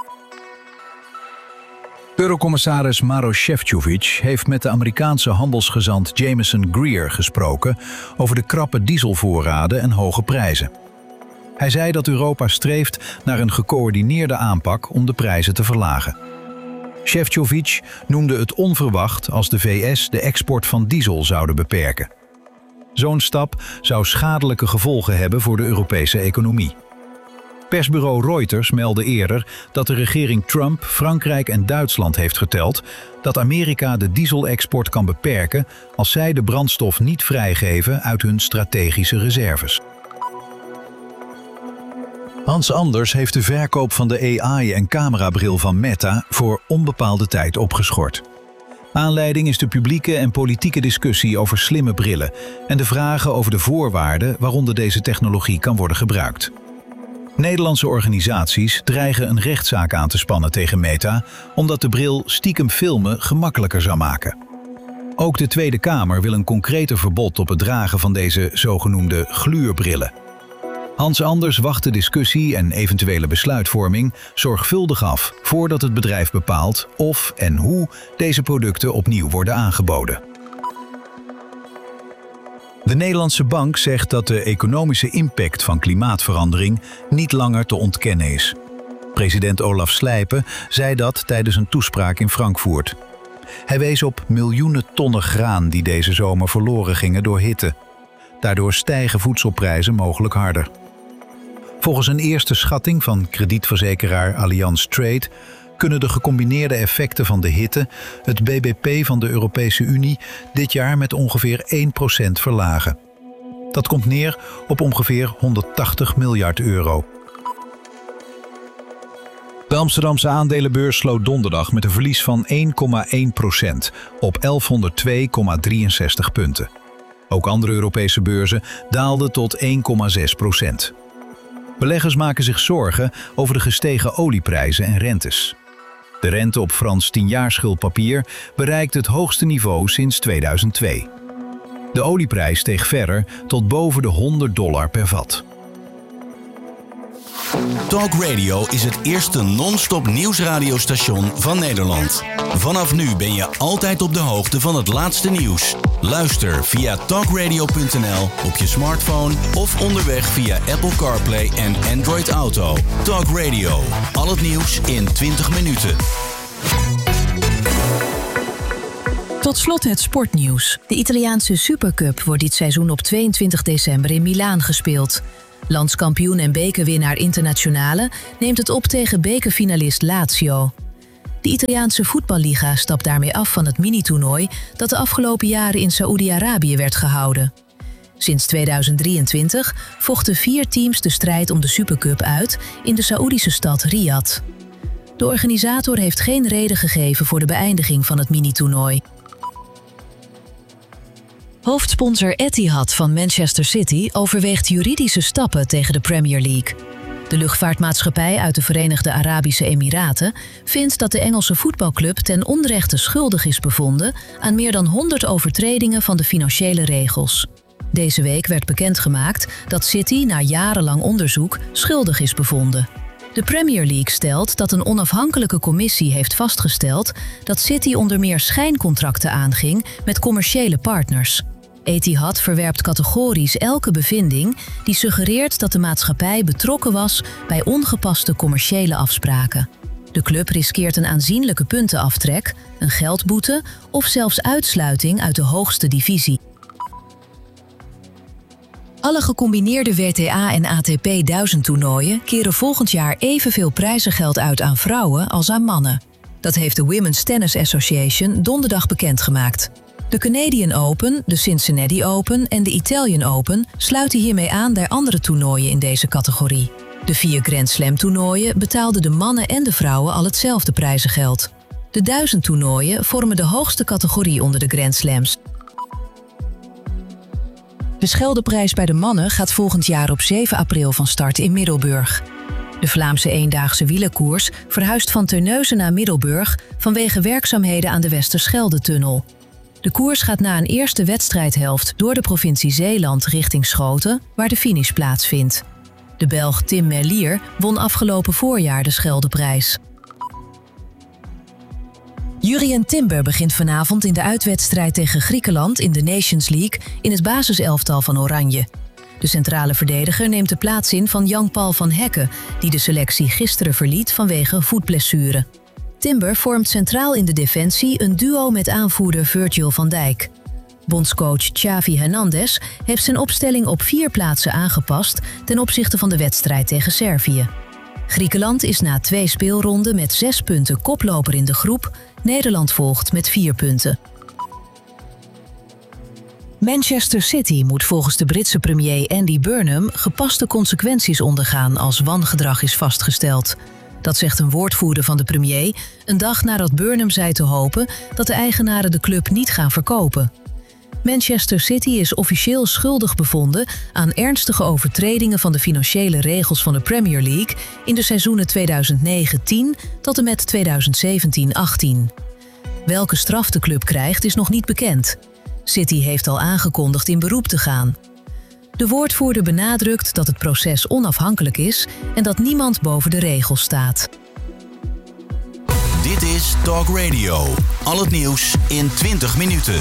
Eurocommissaris Maroš Šefčovič heeft met de Amerikaanse handelsgezant Jameson Greer gesproken over de krappe dieselvoorraden en hoge prijzen. Hij zei dat Europa streeft naar een gecoördineerde aanpak om de prijzen te verlagen. Šefčovič noemde het onverwacht als de VS de export van diesel zouden beperken. Zo'n stap zou schadelijke gevolgen hebben voor de Europese economie. Persbureau Reuters meldde eerder dat de regering Trump Frankrijk en Duitsland heeft geteld dat Amerika de dieselexport kan beperken als zij de brandstof niet vrijgeven uit hun strategische reserves. Hans Anders heeft de verkoop van de AI- en camerabril van Meta voor onbepaalde tijd opgeschort. Aanleiding is de publieke en politieke discussie over slimme brillen en de vragen over de voorwaarden waaronder deze technologie kan worden gebruikt. Nederlandse organisaties dreigen een rechtszaak aan te spannen tegen Meta, omdat de bril stiekem filmen gemakkelijker zou maken. Ook de Tweede Kamer wil een concreter verbod op het dragen van deze zogenoemde gluurbrillen. Hans Anders wacht de discussie en eventuele besluitvorming zorgvuldig af voordat het bedrijf bepaalt of en hoe deze producten opnieuw worden aangeboden. De Nederlandse Bank zegt dat de economische impact van klimaatverandering niet langer te ontkennen is. President Olaf Slijpen zei dat tijdens een toespraak in Frankfurt. Hij wees op miljoenen tonnen graan die deze zomer verloren gingen door hitte. Daardoor stijgen voedselprijzen mogelijk harder. Volgens een eerste schatting van kredietverzekeraar Allianz Trade kunnen de gecombineerde effecten van de hitte het BBP van de Europese Unie dit jaar met ongeveer 1% verlagen. Dat komt neer op ongeveer 180 miljard euro. De Amsterdamse aandelenbeurs sloot donderdag met een verlies van 1,1% op 1102,63 punten. Ook andere Europese beurzen daalden tot 1,6%. Beleggers maken zich zorgen over de gestegen olieprijzen en rentes. De rente op Frans 10-jaarschuldpapier bereikt het hoogste niveau sinds 2002. De olieprijs steeg verder tot boven de $100 per vat. Talk Radio is het eerste non-stop nieuwsradiostation van Nederland. Vanaf nu ben je altijd op de hoogte van het laatste nieuws. Luister via talkradio.nl op je smartphone of onderweg via Apple CarPlay en Android Auto. Talk Radio, al het nieuws in 20 minuten. Tot slot het sportnieuws. De Italiaanse Supercup wordt dit seizoen op 22 december in Milaan gespeeld. Landskampioen en bekerwinnaar Internazionale neemt het op tegen bekerfinalist Lazio. De Italiaanse voetballiga stapt daarmee af van het mini-toernooi dat de afgelopen jaren in Saoedi-Arabië werd gehouden. Sinds 2023 vochten 4 teams de strijd om de Supercup uit in de Saoedische stad Riyadh. De organisator heeft geen reden gegeven voor de beëindiging van het mini-toernooi. Hoofdsponsor Etihad van Manchester City overweegt juridische stappen tegen de Premier League. De luchtvaartmaatschappij uit de Verenigde Arabische Emiraten vindt dat de Engelse voetbalclub ten onrechte schuldig is bevonden aan meer dan 100 overtredingen van de financiële regels. Deze week werd bekendgemaakt dat City na jarenlang onderzoek schuldig is bevonden. De Premier League stelt dat een onafhankelijke commissie heeft vastgesteld dat City onder meer schijncontracten aanging met commerciële partners. Etihad verwerpt categorisch elke bevinding die suggereert dat de maatschappij betrokken was bij ongepaste commerciële afspraken. De club riskeert een aanzienlijke puntenaftrek, een geldboete of zelfs uitsluiting uit de hoogste divisie. Alle gecombineerde WTA en ATP 1000-toernooien keren volgend jaar evenveel prijzengeld uit aan vrouwen als aan mannen. Dat heeft de Women's Tennis Association donderdag bekendgemaakt. De Canadian Open, de Cincinnati Open en de Italian Open sluiten hiermee aan bij andere toernooien in deze categorie. De 4 Grand Slam-toernooien betaalden de mannen en de vrouwen al hetzelfde prijzengeld. De 1000-toernooien vormen de hoogste categorie onder de Grand Slams. De Scheldeprijs bij de mannen gaat volgend jaar op 7 april van start in Middelburg. De Vlaamse eendaagse wielerkoers verhuist van Terneuzen naar Middelburg vanwege werkzaamheden aan de Westerschelde-tunnel. De koers gaat na een eerste wedstrijdhelft door de provincie Zeeland richting Schoten, waar de finish plaatsvindt. De Belg Tim Merlier won afgelopen voorjaar de Scheldeprijs. Jurrien Timber begint vanavond in de uitwedstrijd tegen Griekenland in de Nations League in het basiselftal van Oranje. De centrale verdediger neemt de plaats in van Jan-Paul van Hekken, die de selectie gisteren verliet vanwege een voetblessure. Timber vormt centraal in de defensie een duo met aanvoerder Virgil van Dijk. Bondscoach Xavi Hernandez heeft zijn opstelling op 4 plaatsen aangepast ten opzichte van de wedstrijd tegen Servië. Griekenland is na 2 speelronden met 6 punten koploper in de groep. Nederland volgt met 4 punten. Manchester City moet volgens de Britse premier Andy Burnham gepaste consequenties ondergaan als wangedrag is vastgesteld. Dat zegt een woordvoerder van de premier een dag nadat Burnham zei te hopen dat de eigenaren de club niet gaan verkopen. Manchester City is officieel schuldig bevonden aan ernstige overtredingen van de financiële regels van de Premier League in de seizoenen 2009-10 tot en met 2017-18. Welke straf de club krijgt is nog niet bekend. City heeft al aangekondigd in beroep te gaan. De woordvoerder benadrukt dat het proces onafhankelijk is en dat niemand boven de regels staat. Dit is Talk Radio. Al het nieuws in 20 minuten.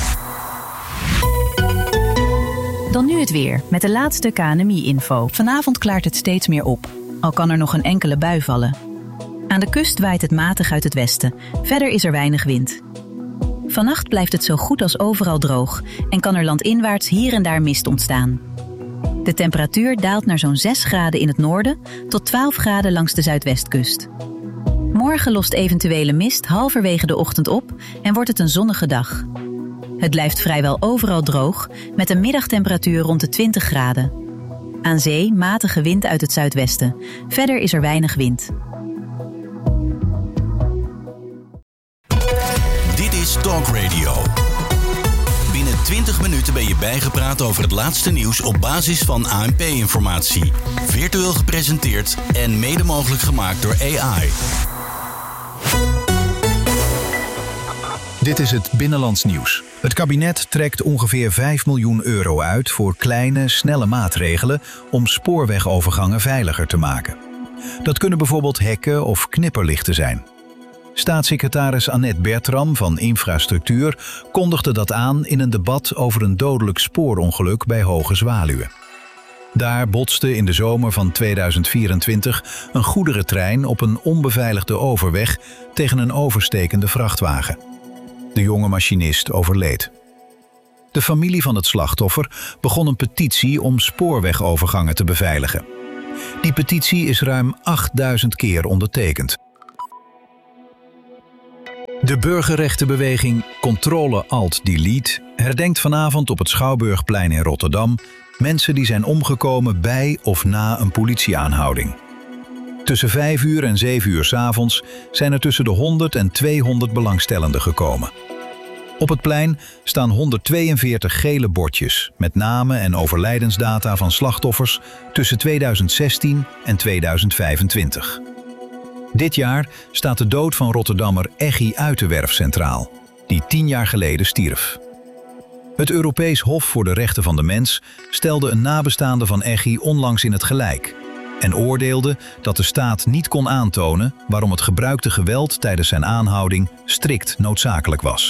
Dan nu het weer, met de laatste KNMI-info. Vanavond klaart het steeds meer op, al kan er nog een enkele bui vallen. Aan de kust waait het matig uit het westen, verder is er weinig wind. Vannacht blijft het zo goed als overal droog en kan er landinwaarts hier en daar mist ontstaan. De temperatuur daalt naar zo'n 6 graden in het noorden tot 12 graden langs de zuidwestkust. Morgen lost eventuele mist halverwege de ochtend op en wordt het een zonnige dag. Het blijft vrijwel overal droog, met een middagtemperatuur rond de 20 graden. Aan zee matige wind uit het zuidwesten. Verder is er weinig wind. Dit is Talk Radio. Binnen 20 minuten ben je bijgepraat over het laatste nieuws op basis van ANP-informatie. Virtueel gepresenteerd en mede mogelijk gemaakt door AI. Dit is het Binnenlands nieuws. Het kabinet trekt ongeveer 5 miljoen euro uit voor kleine, snelle maatregelen om spoorwegovergangen veiliger te maken. Dat kunnen bijvoorbeeld hekken of knipperlichten zijn. Staatssecretaris Annette Bertram van Infrastructuur kondigde dat aan in een debat over een dodelijk spoorongeluk bij Hoge Zwaluwe. Daar botste in de zomer van 2024 een goederentrein op een onbeveiligde overweg tegen een overstekende vrachtwagen. De jonge machinist overleed. De familie van het slachtoffer begon een petitie om spoorwegovergangen te beveiligen. Die petitie is ruim 8000 keer ondertekend. De burgerrechtenbeweging Controle-Alt-Delete herdenkt vanavond op het Schouwburgplein in Rotterdam mensen die zijn omgekomen bij of na een politieaanhouding. Tussen 5 uur en 7 uur 's avonds zijn er tussen de 100 en 200 belangstellenden gekomen. Op het plein staan 142 gele bordjes met namen en overlijdensdata van slachtoffers tussen 2016 en 2025. Dit jaar staat de dood van Rotterdammer Eggy Uiterwerf centraal, die 10 jaar geleden stierf. Het Europees Hof voor de Rechten van de Mens stelde een nabestaande van Eggy onlangs in het gelijk en oordeelde dat de staat niet kon aantonen waarom het gebruikte geweld tijdens zijn aanhouding strikt noodzakelijk was.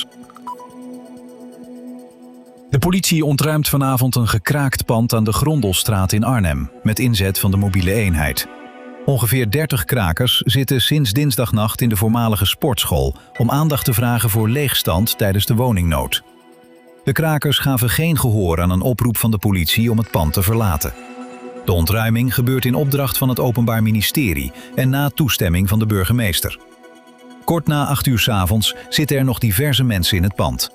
De politie ontruimt vanavond een gekraakt pand aan de Grondelstraat in Arnhem met inzet van de mobiele eenheid. Ongeveer 30 krakers zitten sinds dinsdagnacht in de voormalige sportschool om aandacht te vragen voor leegstand tijdens de woningnood. De krakers gaven geen gehoor aan een oproep van de politie om het pand te verlaten. De ontruiming gebeurt in opdracht van het Openbaar Ministerie en na toestemming van de burgemeester. Kort na 8 uur 's avonds zitten er nog diverse mensen in het pand.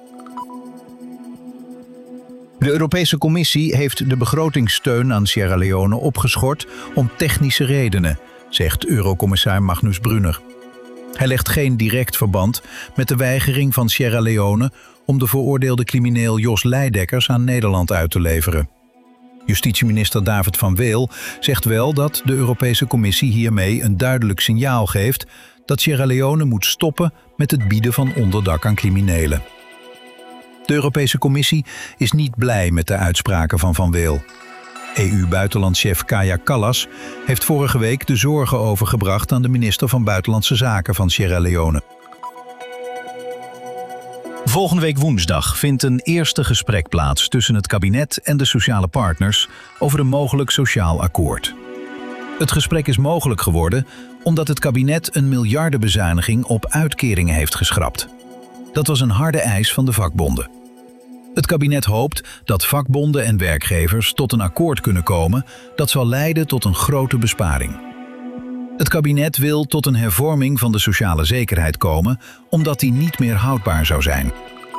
De Europese Commissie heeft de begrotingssteun aan Sierra Leone opgeschort om technische redenen, zegt Eurocommissaris Magnus Brunner. Hij legt geen direct verband met de weigering van Sierra Leone om de veroordeelde crimineel Jos Leidekkers aan Nederland uit te leveren. Justitieminister David van Weel zegt wel dat de Europese Commissie hiermee een duidelijk signaal geeft dat Sierra Leone moet stoppen met het bieden van onderdak aan criminelen. De Europese Commissie is niet blij met de uitspraken van Van Weel. EU-buitenlandchef Kaja Kallas heeft vorige week de zorgen overgebracht aan de minister van Buitenlandse Zaken van Sierra Leone. Volgende week woensdag vindt een eerste gesprek plaats tussen het kabinet en de sociale partners over een mogelijk sociaal akkoord. Het gesprek is mogelijk geworden omdat het kabinet een miljardenbezuiniging op uitkeringen heeft geschrapt. Dat was een harde eis van de vakbonden. Het kabinet hoopt dat vakbonden en werkgevers tot een akkoord kunnen komen dat zal leiden tot een grote besparing. Het kabinet wil tot een hervorming van de sociale zekerheid komen, omdat die niet meer houdbaar zou zijn.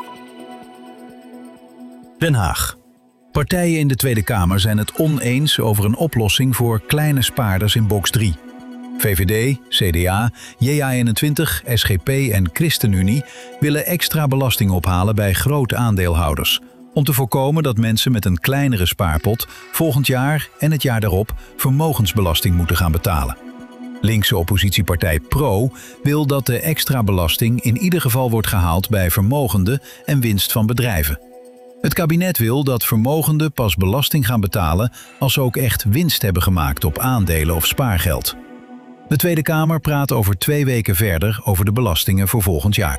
Den Haag. Partijen in de Tweede Kamer zijn het oneens over een oplossing voor kleine spaarders in box 3. VVD, CDA, JA21, SGP en ChristenUnie willen extra belasting ophalen bij grote aandeelhouders, om te voorkomen dat mensen met een kleinere spaarpot volgend jaar en het jaar daarop vermogensbelasting moeten gaan betalen. Linkse oppositiepartij PRO wil dat de extra belasting in ieder geval wordt gehaald bij vermogenden en winst van bedrijven. Het kabinet wil dat vermogenden pas belasting gaan betalen als ze ook echt winst hebben gemaakt op aandelen of spaargeld. De Tweede Kamer praat over 2 weken verder over de belastingen voor volgend jaar.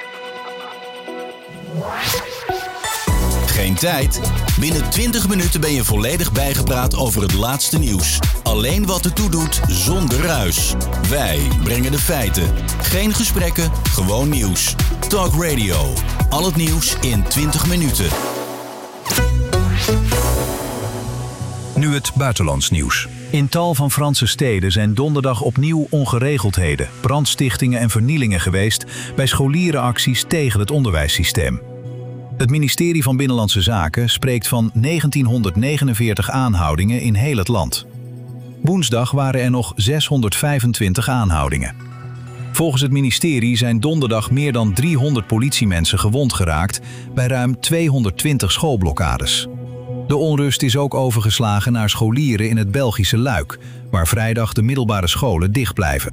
Geen tijd? Binnen 20 minuten ben je volledig bijgepraat over het laatste nieuws. Alleen wat ertoe doet, zonder ruis. Wij brengen de feiten. Geen gesprekken, gewoon nieuws. Talk Radio. Al het nieuws in 20 minuten. Nu het buitenlands nieuws. In tal van Franse steden zijn donderdag opnieuw ongeregeldheden, brandstichtingen en vernielingen geweest bij scholierenacties tegen het onderwijssysteem. Het ministerie van Binnenlandse Zaken spreekt van 1949 aanhoudingen in heel het land. Woensdag waren er nog 625 aanhoudingen. Volgens het ministerie zijn donderdag meer dan 300 politiemensen gewond geraakt bij ruim 220 schoolblokkades. De onrust is ook overgeslagen naar scholieren in het Belgische Luik, waar vrijdag de middelbare scholen dicht blijven.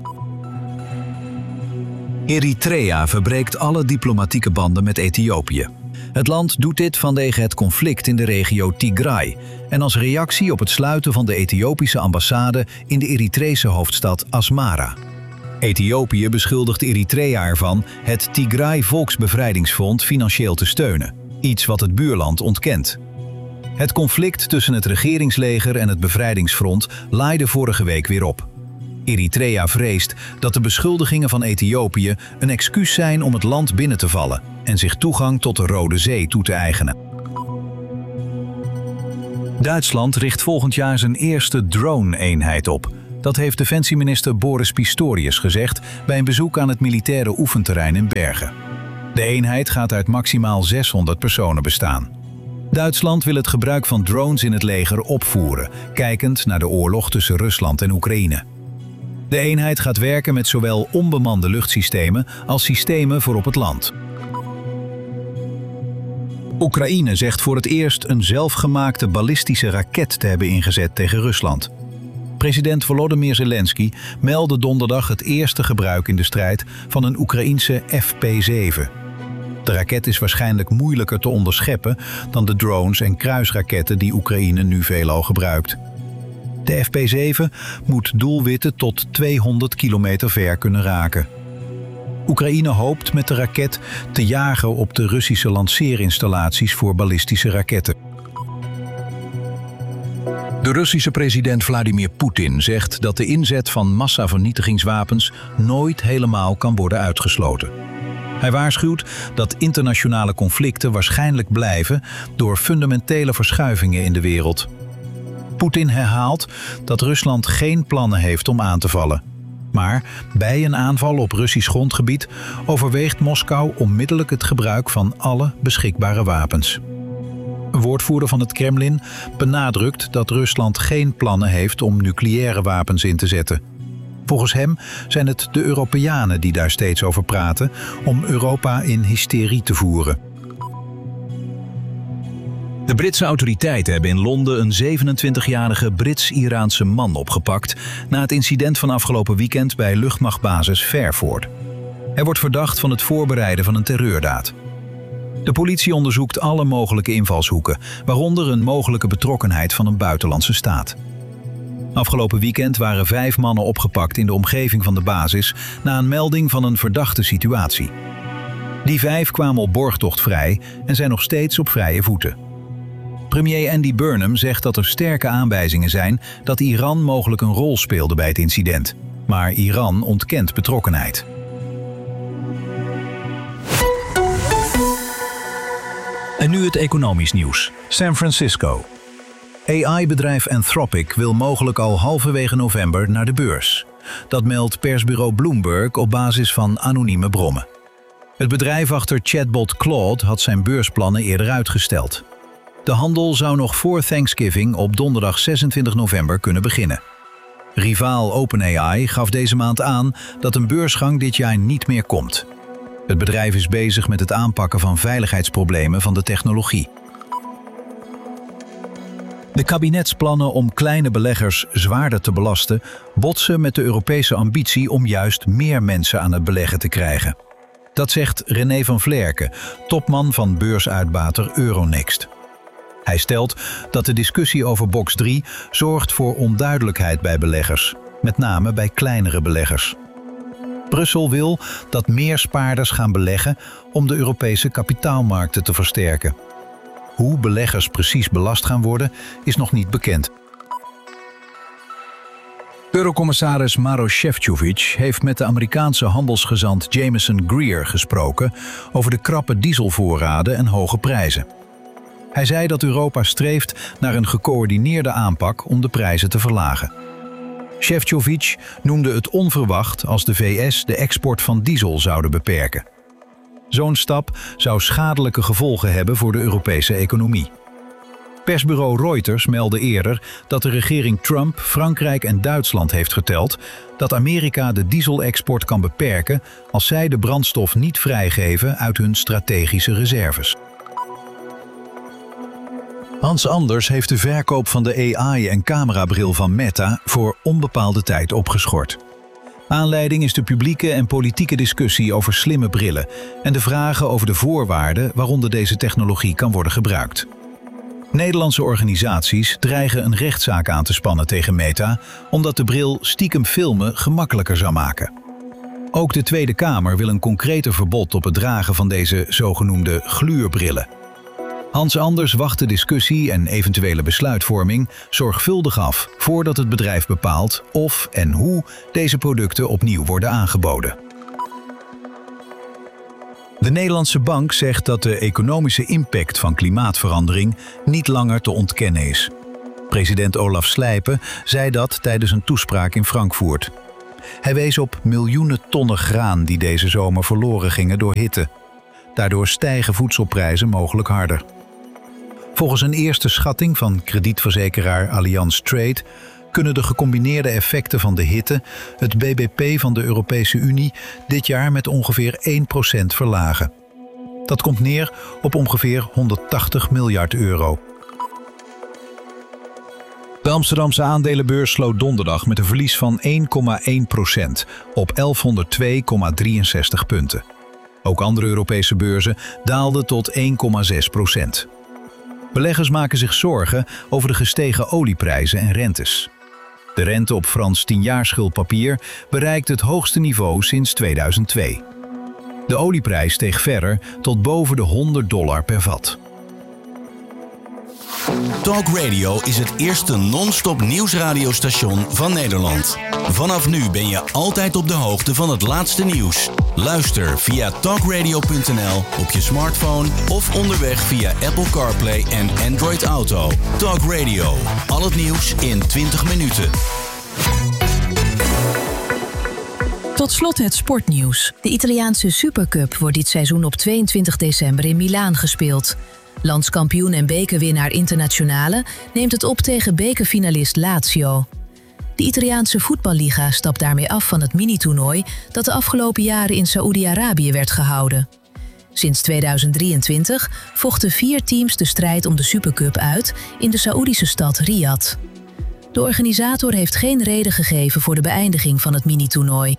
Eritrea verbreekt alle diplomatieke banden met Ethiopië. Het land doet dit vanwege het conflict in de regio Tigray en als reactie op het sluiten van de Ethiopische ambassade in de Eritrese hoofdstad Asmara. Ethiopië beschuldigt Eritrea ervan het Tigray Volksbevrijdingsfront financieel te steunen, iets wat het buurland ontkent. Het conflict tussen het regeringsleger en het bevrijdingsfront laaide vorige week weer op. Eritrea vreest dat de beschuldigingen van Ethiopië een excuus zijn om het land binnen te vallen en zich toegang tot de Rode Zee toe te eigenen. Duitsland richt volgend jaar zijn eerste drone-eenheid op. Dat heeft defensieminister Boris Pistorius gezegd bij een bezoek aan het militaire oefenterrein in Bergen. De eenheid gaat uit maximaal 600 personen bestaan. Duitsland wil het gebruik van drones in het leger opvoeren, kijkend naar de oorlog tussen Rusland en Oekraïne. De eenheid gaat werken met zowel onbemande luchtsystemen als systemen voor op het land. Oekraïne zegt voor het eerst een zelfgemaakte ballistische raket te hebben ingezet tegen Rusland. President Volodymyr Zelensky meldde donderdag het eerste gebruik in de strijd van een Oekraïense FP7. De raket is waarschijnlijk moeilijker te onderscheppen dan de drones en kruisraketten die Oekraïne nu veelal gebruikt. De FP7 moet doelwitten tot 200 kilometer ver kunnen raken. Oekraïne hoopt met de raket te jagen op de Russische lanceerinstallaties voor ballistische raketten. De Russische president Vladimir Poetin zegt dat de inzet van massavernietigingswapens nooit helemaal kan worden uitgesloten. Hij waarschuwt dat internationale conflicten waarschijnlijk blijven door fundamentele verschuivingen in de wereld. Poetin herhaalt dat Rusland geen plannen heeft om aan te vallen. Maar bij een aanval op Russisch grondgebied overweegt Moskou onmiddellijk het gebruik van alle beschikbare wapens. Een woordvoerder van het Kremlin benadrukt dat Rusland geen plannen heeft om nucleaire wapens in te zetten. Volgens hem zijn het de Europeanen die daar steeds over praten om Europa in hysterie te voeren. De Britse autoriteiten hebben in Londen een 27-jarige Brits-Iraanse man opgepakt na het incident van afgelopen weekend bij luchtmachtbasis Fairford. Hij wordt verdacht van het voorbereiden van een terreurdaad. De politie onderzoekt alle mogelijke invalshoeken, waaronder een mogelijke betrokkenheid van een buitenlandse staat. Afgelopen weekend waren 5 mannen opgepakt in de omgeving van de basis na een melding van een verdachte situatie. Die 5 kwamen op borgtocht vrij en zijn nog steeds op vrije voeten. Premier Andy Burnham zegt dat er sterke aanwijzingen zijn dat Iran mogelijk een rol speelde bij het incident. Maar Iran ontkent betrokkenheid. En nu het economisch nieuws. San Francisco. AI-bedrijf Anthropic wil mogelijk al halverwege november naar de beurs. Dat meldt persbureau Bloomberg op basis van anonieme bronnen. Het bedrijf achter chatbot Claude had zijn beursplannen eerder uitgesteld. De handel zou nog voor Thanksgiving op donderdag 26 november kunnen beginnen. Rivaal OpenAI gaf deze maand aan dat een beursgang dit jaar niet meer komt. Het bedrijf is bezig met het aanpakken van veiligheidsproblemen van de technologie. De kabinetsplannen om kleine beleggers zwaarder te belasten botsen met de Europese ambitie om juist meer mensen aan het beleggen te krijgen. Dat zegt René van Vlerken, topman van beursuitbater Euronext. Hij stelt dat de discussie over box 3 zorgt voor onduidelijkheid bij beleggers, met name bij kleinere beleggers. Brussel wil dat meer spaarders gaan beleggen om de Europese kapitaalmarkten te versterken. Hoe beleggers precies belast gaan worden, is nog niet bekend. Eurocommissaris Maroš Šefčovič heeft met de Amerikaanse handelsgezant Jameson Greer gesproken over de krappe dieselvoorraden en hoge prijzen. Hij zei dat Europa streeft naar een gecoördineerde aanpak om de prijzen te verlagen. Šefčovič noemde het onverwacht als de VS de export van diesel zouden beperken. Zo'n stap zou schadelijke gevolgen hebben voor de Europese economie. Persbureau Reuters meldde eerder dat de regering Trump Frankrijk en Duitsland heeft geteld dat Amerika de dieselexport kan beperken als zij de brandstof niet vrijgeven uit hun strategische reserves. Hans Anders heeft de verkoop van de AI- en camerabril van Meta voor onbepaalde tijd opgeschort. Aanleiding is de publieke en politieke discussie over slimme brillen en de vragen over de voorwaarden waaronder deze technologie kan worden gebruikt. Nederlandse organisaties dreigen een rechtszaak aan te spannen tegen Meta, omdat de bril stiekem filmen gemakkelijker zou maken. Ook de Tweede Kamer wil een concreter verbod op het dragen van deze zogenoemde gluurbrillen. Hans Anders wacht de discussie en eventuele besluitvorming zorgvuldig af voordat het bedrijf bepaalt of en hoe deze producten opnieuw worden aangeboden. De Nederlandse Bank zegt dat de economische impact van klimaatverandering niet langer te ontkennen is. President Olaf Slijpen zei dat tijdens een toespraak in Frankfurt. Hij wees op miljoenen tonnen graan die deze zomer verloren gingen door hitte. Daardoor stijgen voedselprijzen mogelijk harder. Volgens een eerste schatting van kredietverzekeraar Allianz Trade kunnen de gecombineerde effecten van de hitte het BBP van de Europese Unie dit jaar met ongeveer 1% verlagen. Dat komt neer op ongeveer 180 miljard euro. De Amsterdamse aandelenbeurs sloot donderdag met een verlies van 1,1% op 1102,63 punten. Ook andere Europese beurzen daalden tot 1,6%. Beleggers maken zich zorgen over de gestegen olieprijzen en rentes. De rente op Frans 10-jaarschuldpapier bereikt het hoogste niveau sinds 2002. De olieprijs steeg verder tot boven de $100 per vat. Talk Radio is het eerste non-stop nieuwsradiostation van Nederland. Vanaf nu ben je altijd op de hoogte van het laatste nieuws. Luister via talkradio.nl op je smartphone of onderweg via Apple CarPlay en Android Auto. Talk Radio, al het nieuws in 20 minuten. Tot slot het sportnieuws. De Italiaanse Supercup wordt dit seizoen op 22 december in Milaan gespeeld. Landskampioen en bekerwinnaar Internazionale neemt het op tegen bekerfinalist Lazio. De Italiaanse voetballiga stapt daarmee af van het mini-toernooi dat de afgelopen jaren in Saoedi-Arabië werd gehouden. Sinds 2023 vochten 4 teams de strijd om de Supercup uit in de Saoedische stad Riyadh. De organisator heeft geen reden gegeven voor de beëindiging van het mini-toernooi.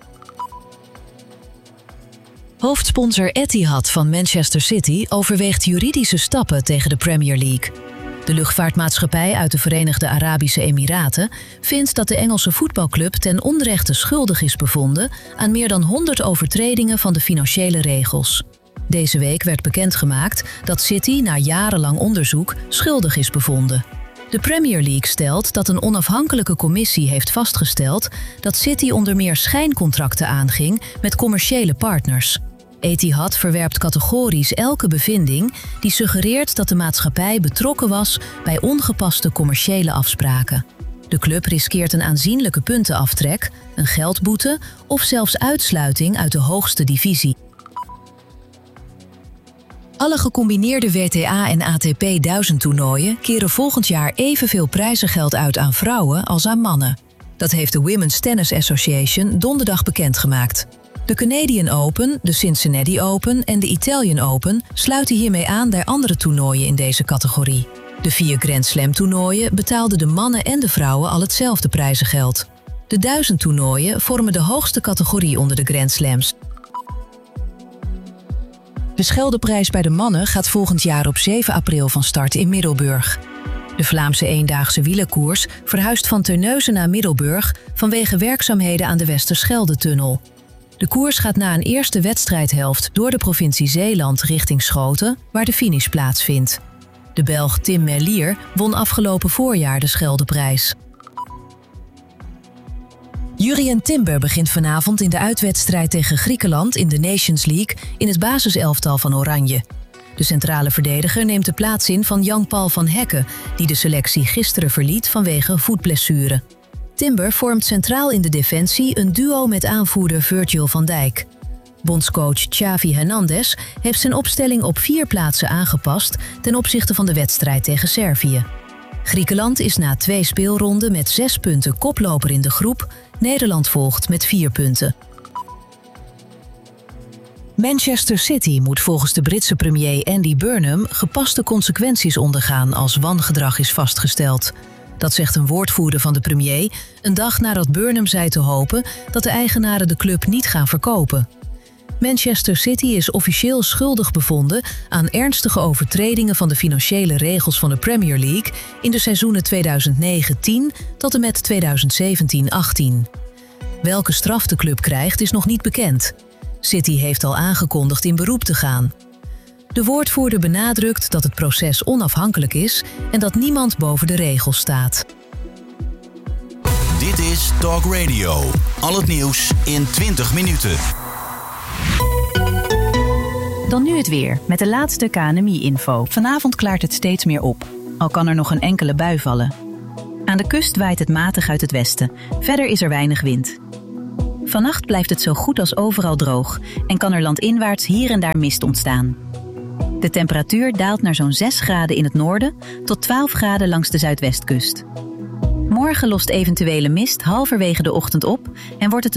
Hoofdsponsor Etihad van Manchester City overweegt juridische stappen tegen de Premier League. De luchtvaartmaatschappij uit de Verenigde Arabische Emiraten vindt dat de Engelse voetbalclub ten onrechte schuldig is bevonden aan meer dan 100 overtredingen van de financiële regels. Deze week werd bekendgemaakt dat City na jarenlang onderzoek schuldig is bevonden. De Premier League stelt dat een onafhankelijke commissie heeft vastgesteld dat City onder meer schijncontracten aanging met commerciële partners. Etihad verwerpt categorisch elke bevinding die suggereert dat de maatschappij betrokken was bij ongepaste commerciële afspraken. De club riskeert een aanzienlijke puntenaftrek, een geldboete of zelfs uitsluiting uit de hoogste divisie. Alle gecombineerde WTA en ATP 1000-toernooien keren volgend jaar evenveel prijzengeld uit aan vrouwen als aan mannen. Dat heeft de Women's Tennis Association donderdag bekendgemaakt. De Canadian Open, de Cincinnati Open en de Italian Open sluiten hiermee aan bij andere toernooien in deze categorie. De 4 Grand Slam toernooien betaalden de mannen en de vrouwen al hetzelfde prijzengeld. De 1000 toernooien vormen de hoogste categorie onder de Grand Slams. De Scheldeprijs bij de mannen gaat volgend jaar op 7 april van start in Middelburg. De Vlaamse eendaagse wielerkoers verhuist van Terneuzen naar Middelburg vanwege werkzaamheden aan de Westerschelde-tunnel. De koers gaat na een eerste wedstrijdhelft door de provincie Zeeland richting Schoten, waar de finish plaatsvindt. De Belg Tim Merlier won afgelopen voorjaar de Scheldeprijs. Jurrien Timber begint vanavond in de uitwedstrijd tegen Griekenland in de Nations League in het basiselftal van Oranje. De centrale verdediger neemt de plaats in van Jan-Paul van Hekken, die de selectie gisteren verliet vanwege een voetblessure. Timber vormt centraal in de defensie een duo met aanvoerder Virgil van Dijk. Bondscoach Xavi Hernandez heeft zijn opstelling op 4 plaatsen aangepast ten opzichte van de wedstrijd tegen Servië. Griekenland is na 2 speelronden met 6 punten koploper in de groep. Nederland volgt met 4 punten. Manchester City moet volgens de Britse premier Andy Burnham gepaste consequenties ondergaan als wangedrag is vastgesteld. Dat zegt een woordvoerder van de premier, een dag nadat Burnham zei te hopen dat de eigenaren de club niet gaan verkopen. Manchester City is officieel schuldig bevonden aan ernstige overtredingen van de financiële regels van de Premier League in de seizoenen 2009-10 tot en met 2017-18. Welke straf de club krijgt is nog niet bekend. City heeft al aangekondigd in beroep te gaan. De woordvoerder benadrukt dat het proces onafhankelijk is en dat niemand boven de regels staat. Dit is Talk Radio. Al het nieuws in 20 minuten. Dan nu het weer, met de laatste KNMI-info. Vanavond klaart het steeds meer op, al kan er nog een enkele bui vallen. Aan de kust waait het matig uit het westen. Verder is er weinig wind. Vannacht blijft het zo goed als overal droog en kan er landinwaarts hier en daar mist ontstaan. De temperatuur daalt naar zo'n 6 graden in het noorden tot 12 graden langs de zuidwestkust. Morgen lost eventuele mist halverwege de ochtend op en wordt het een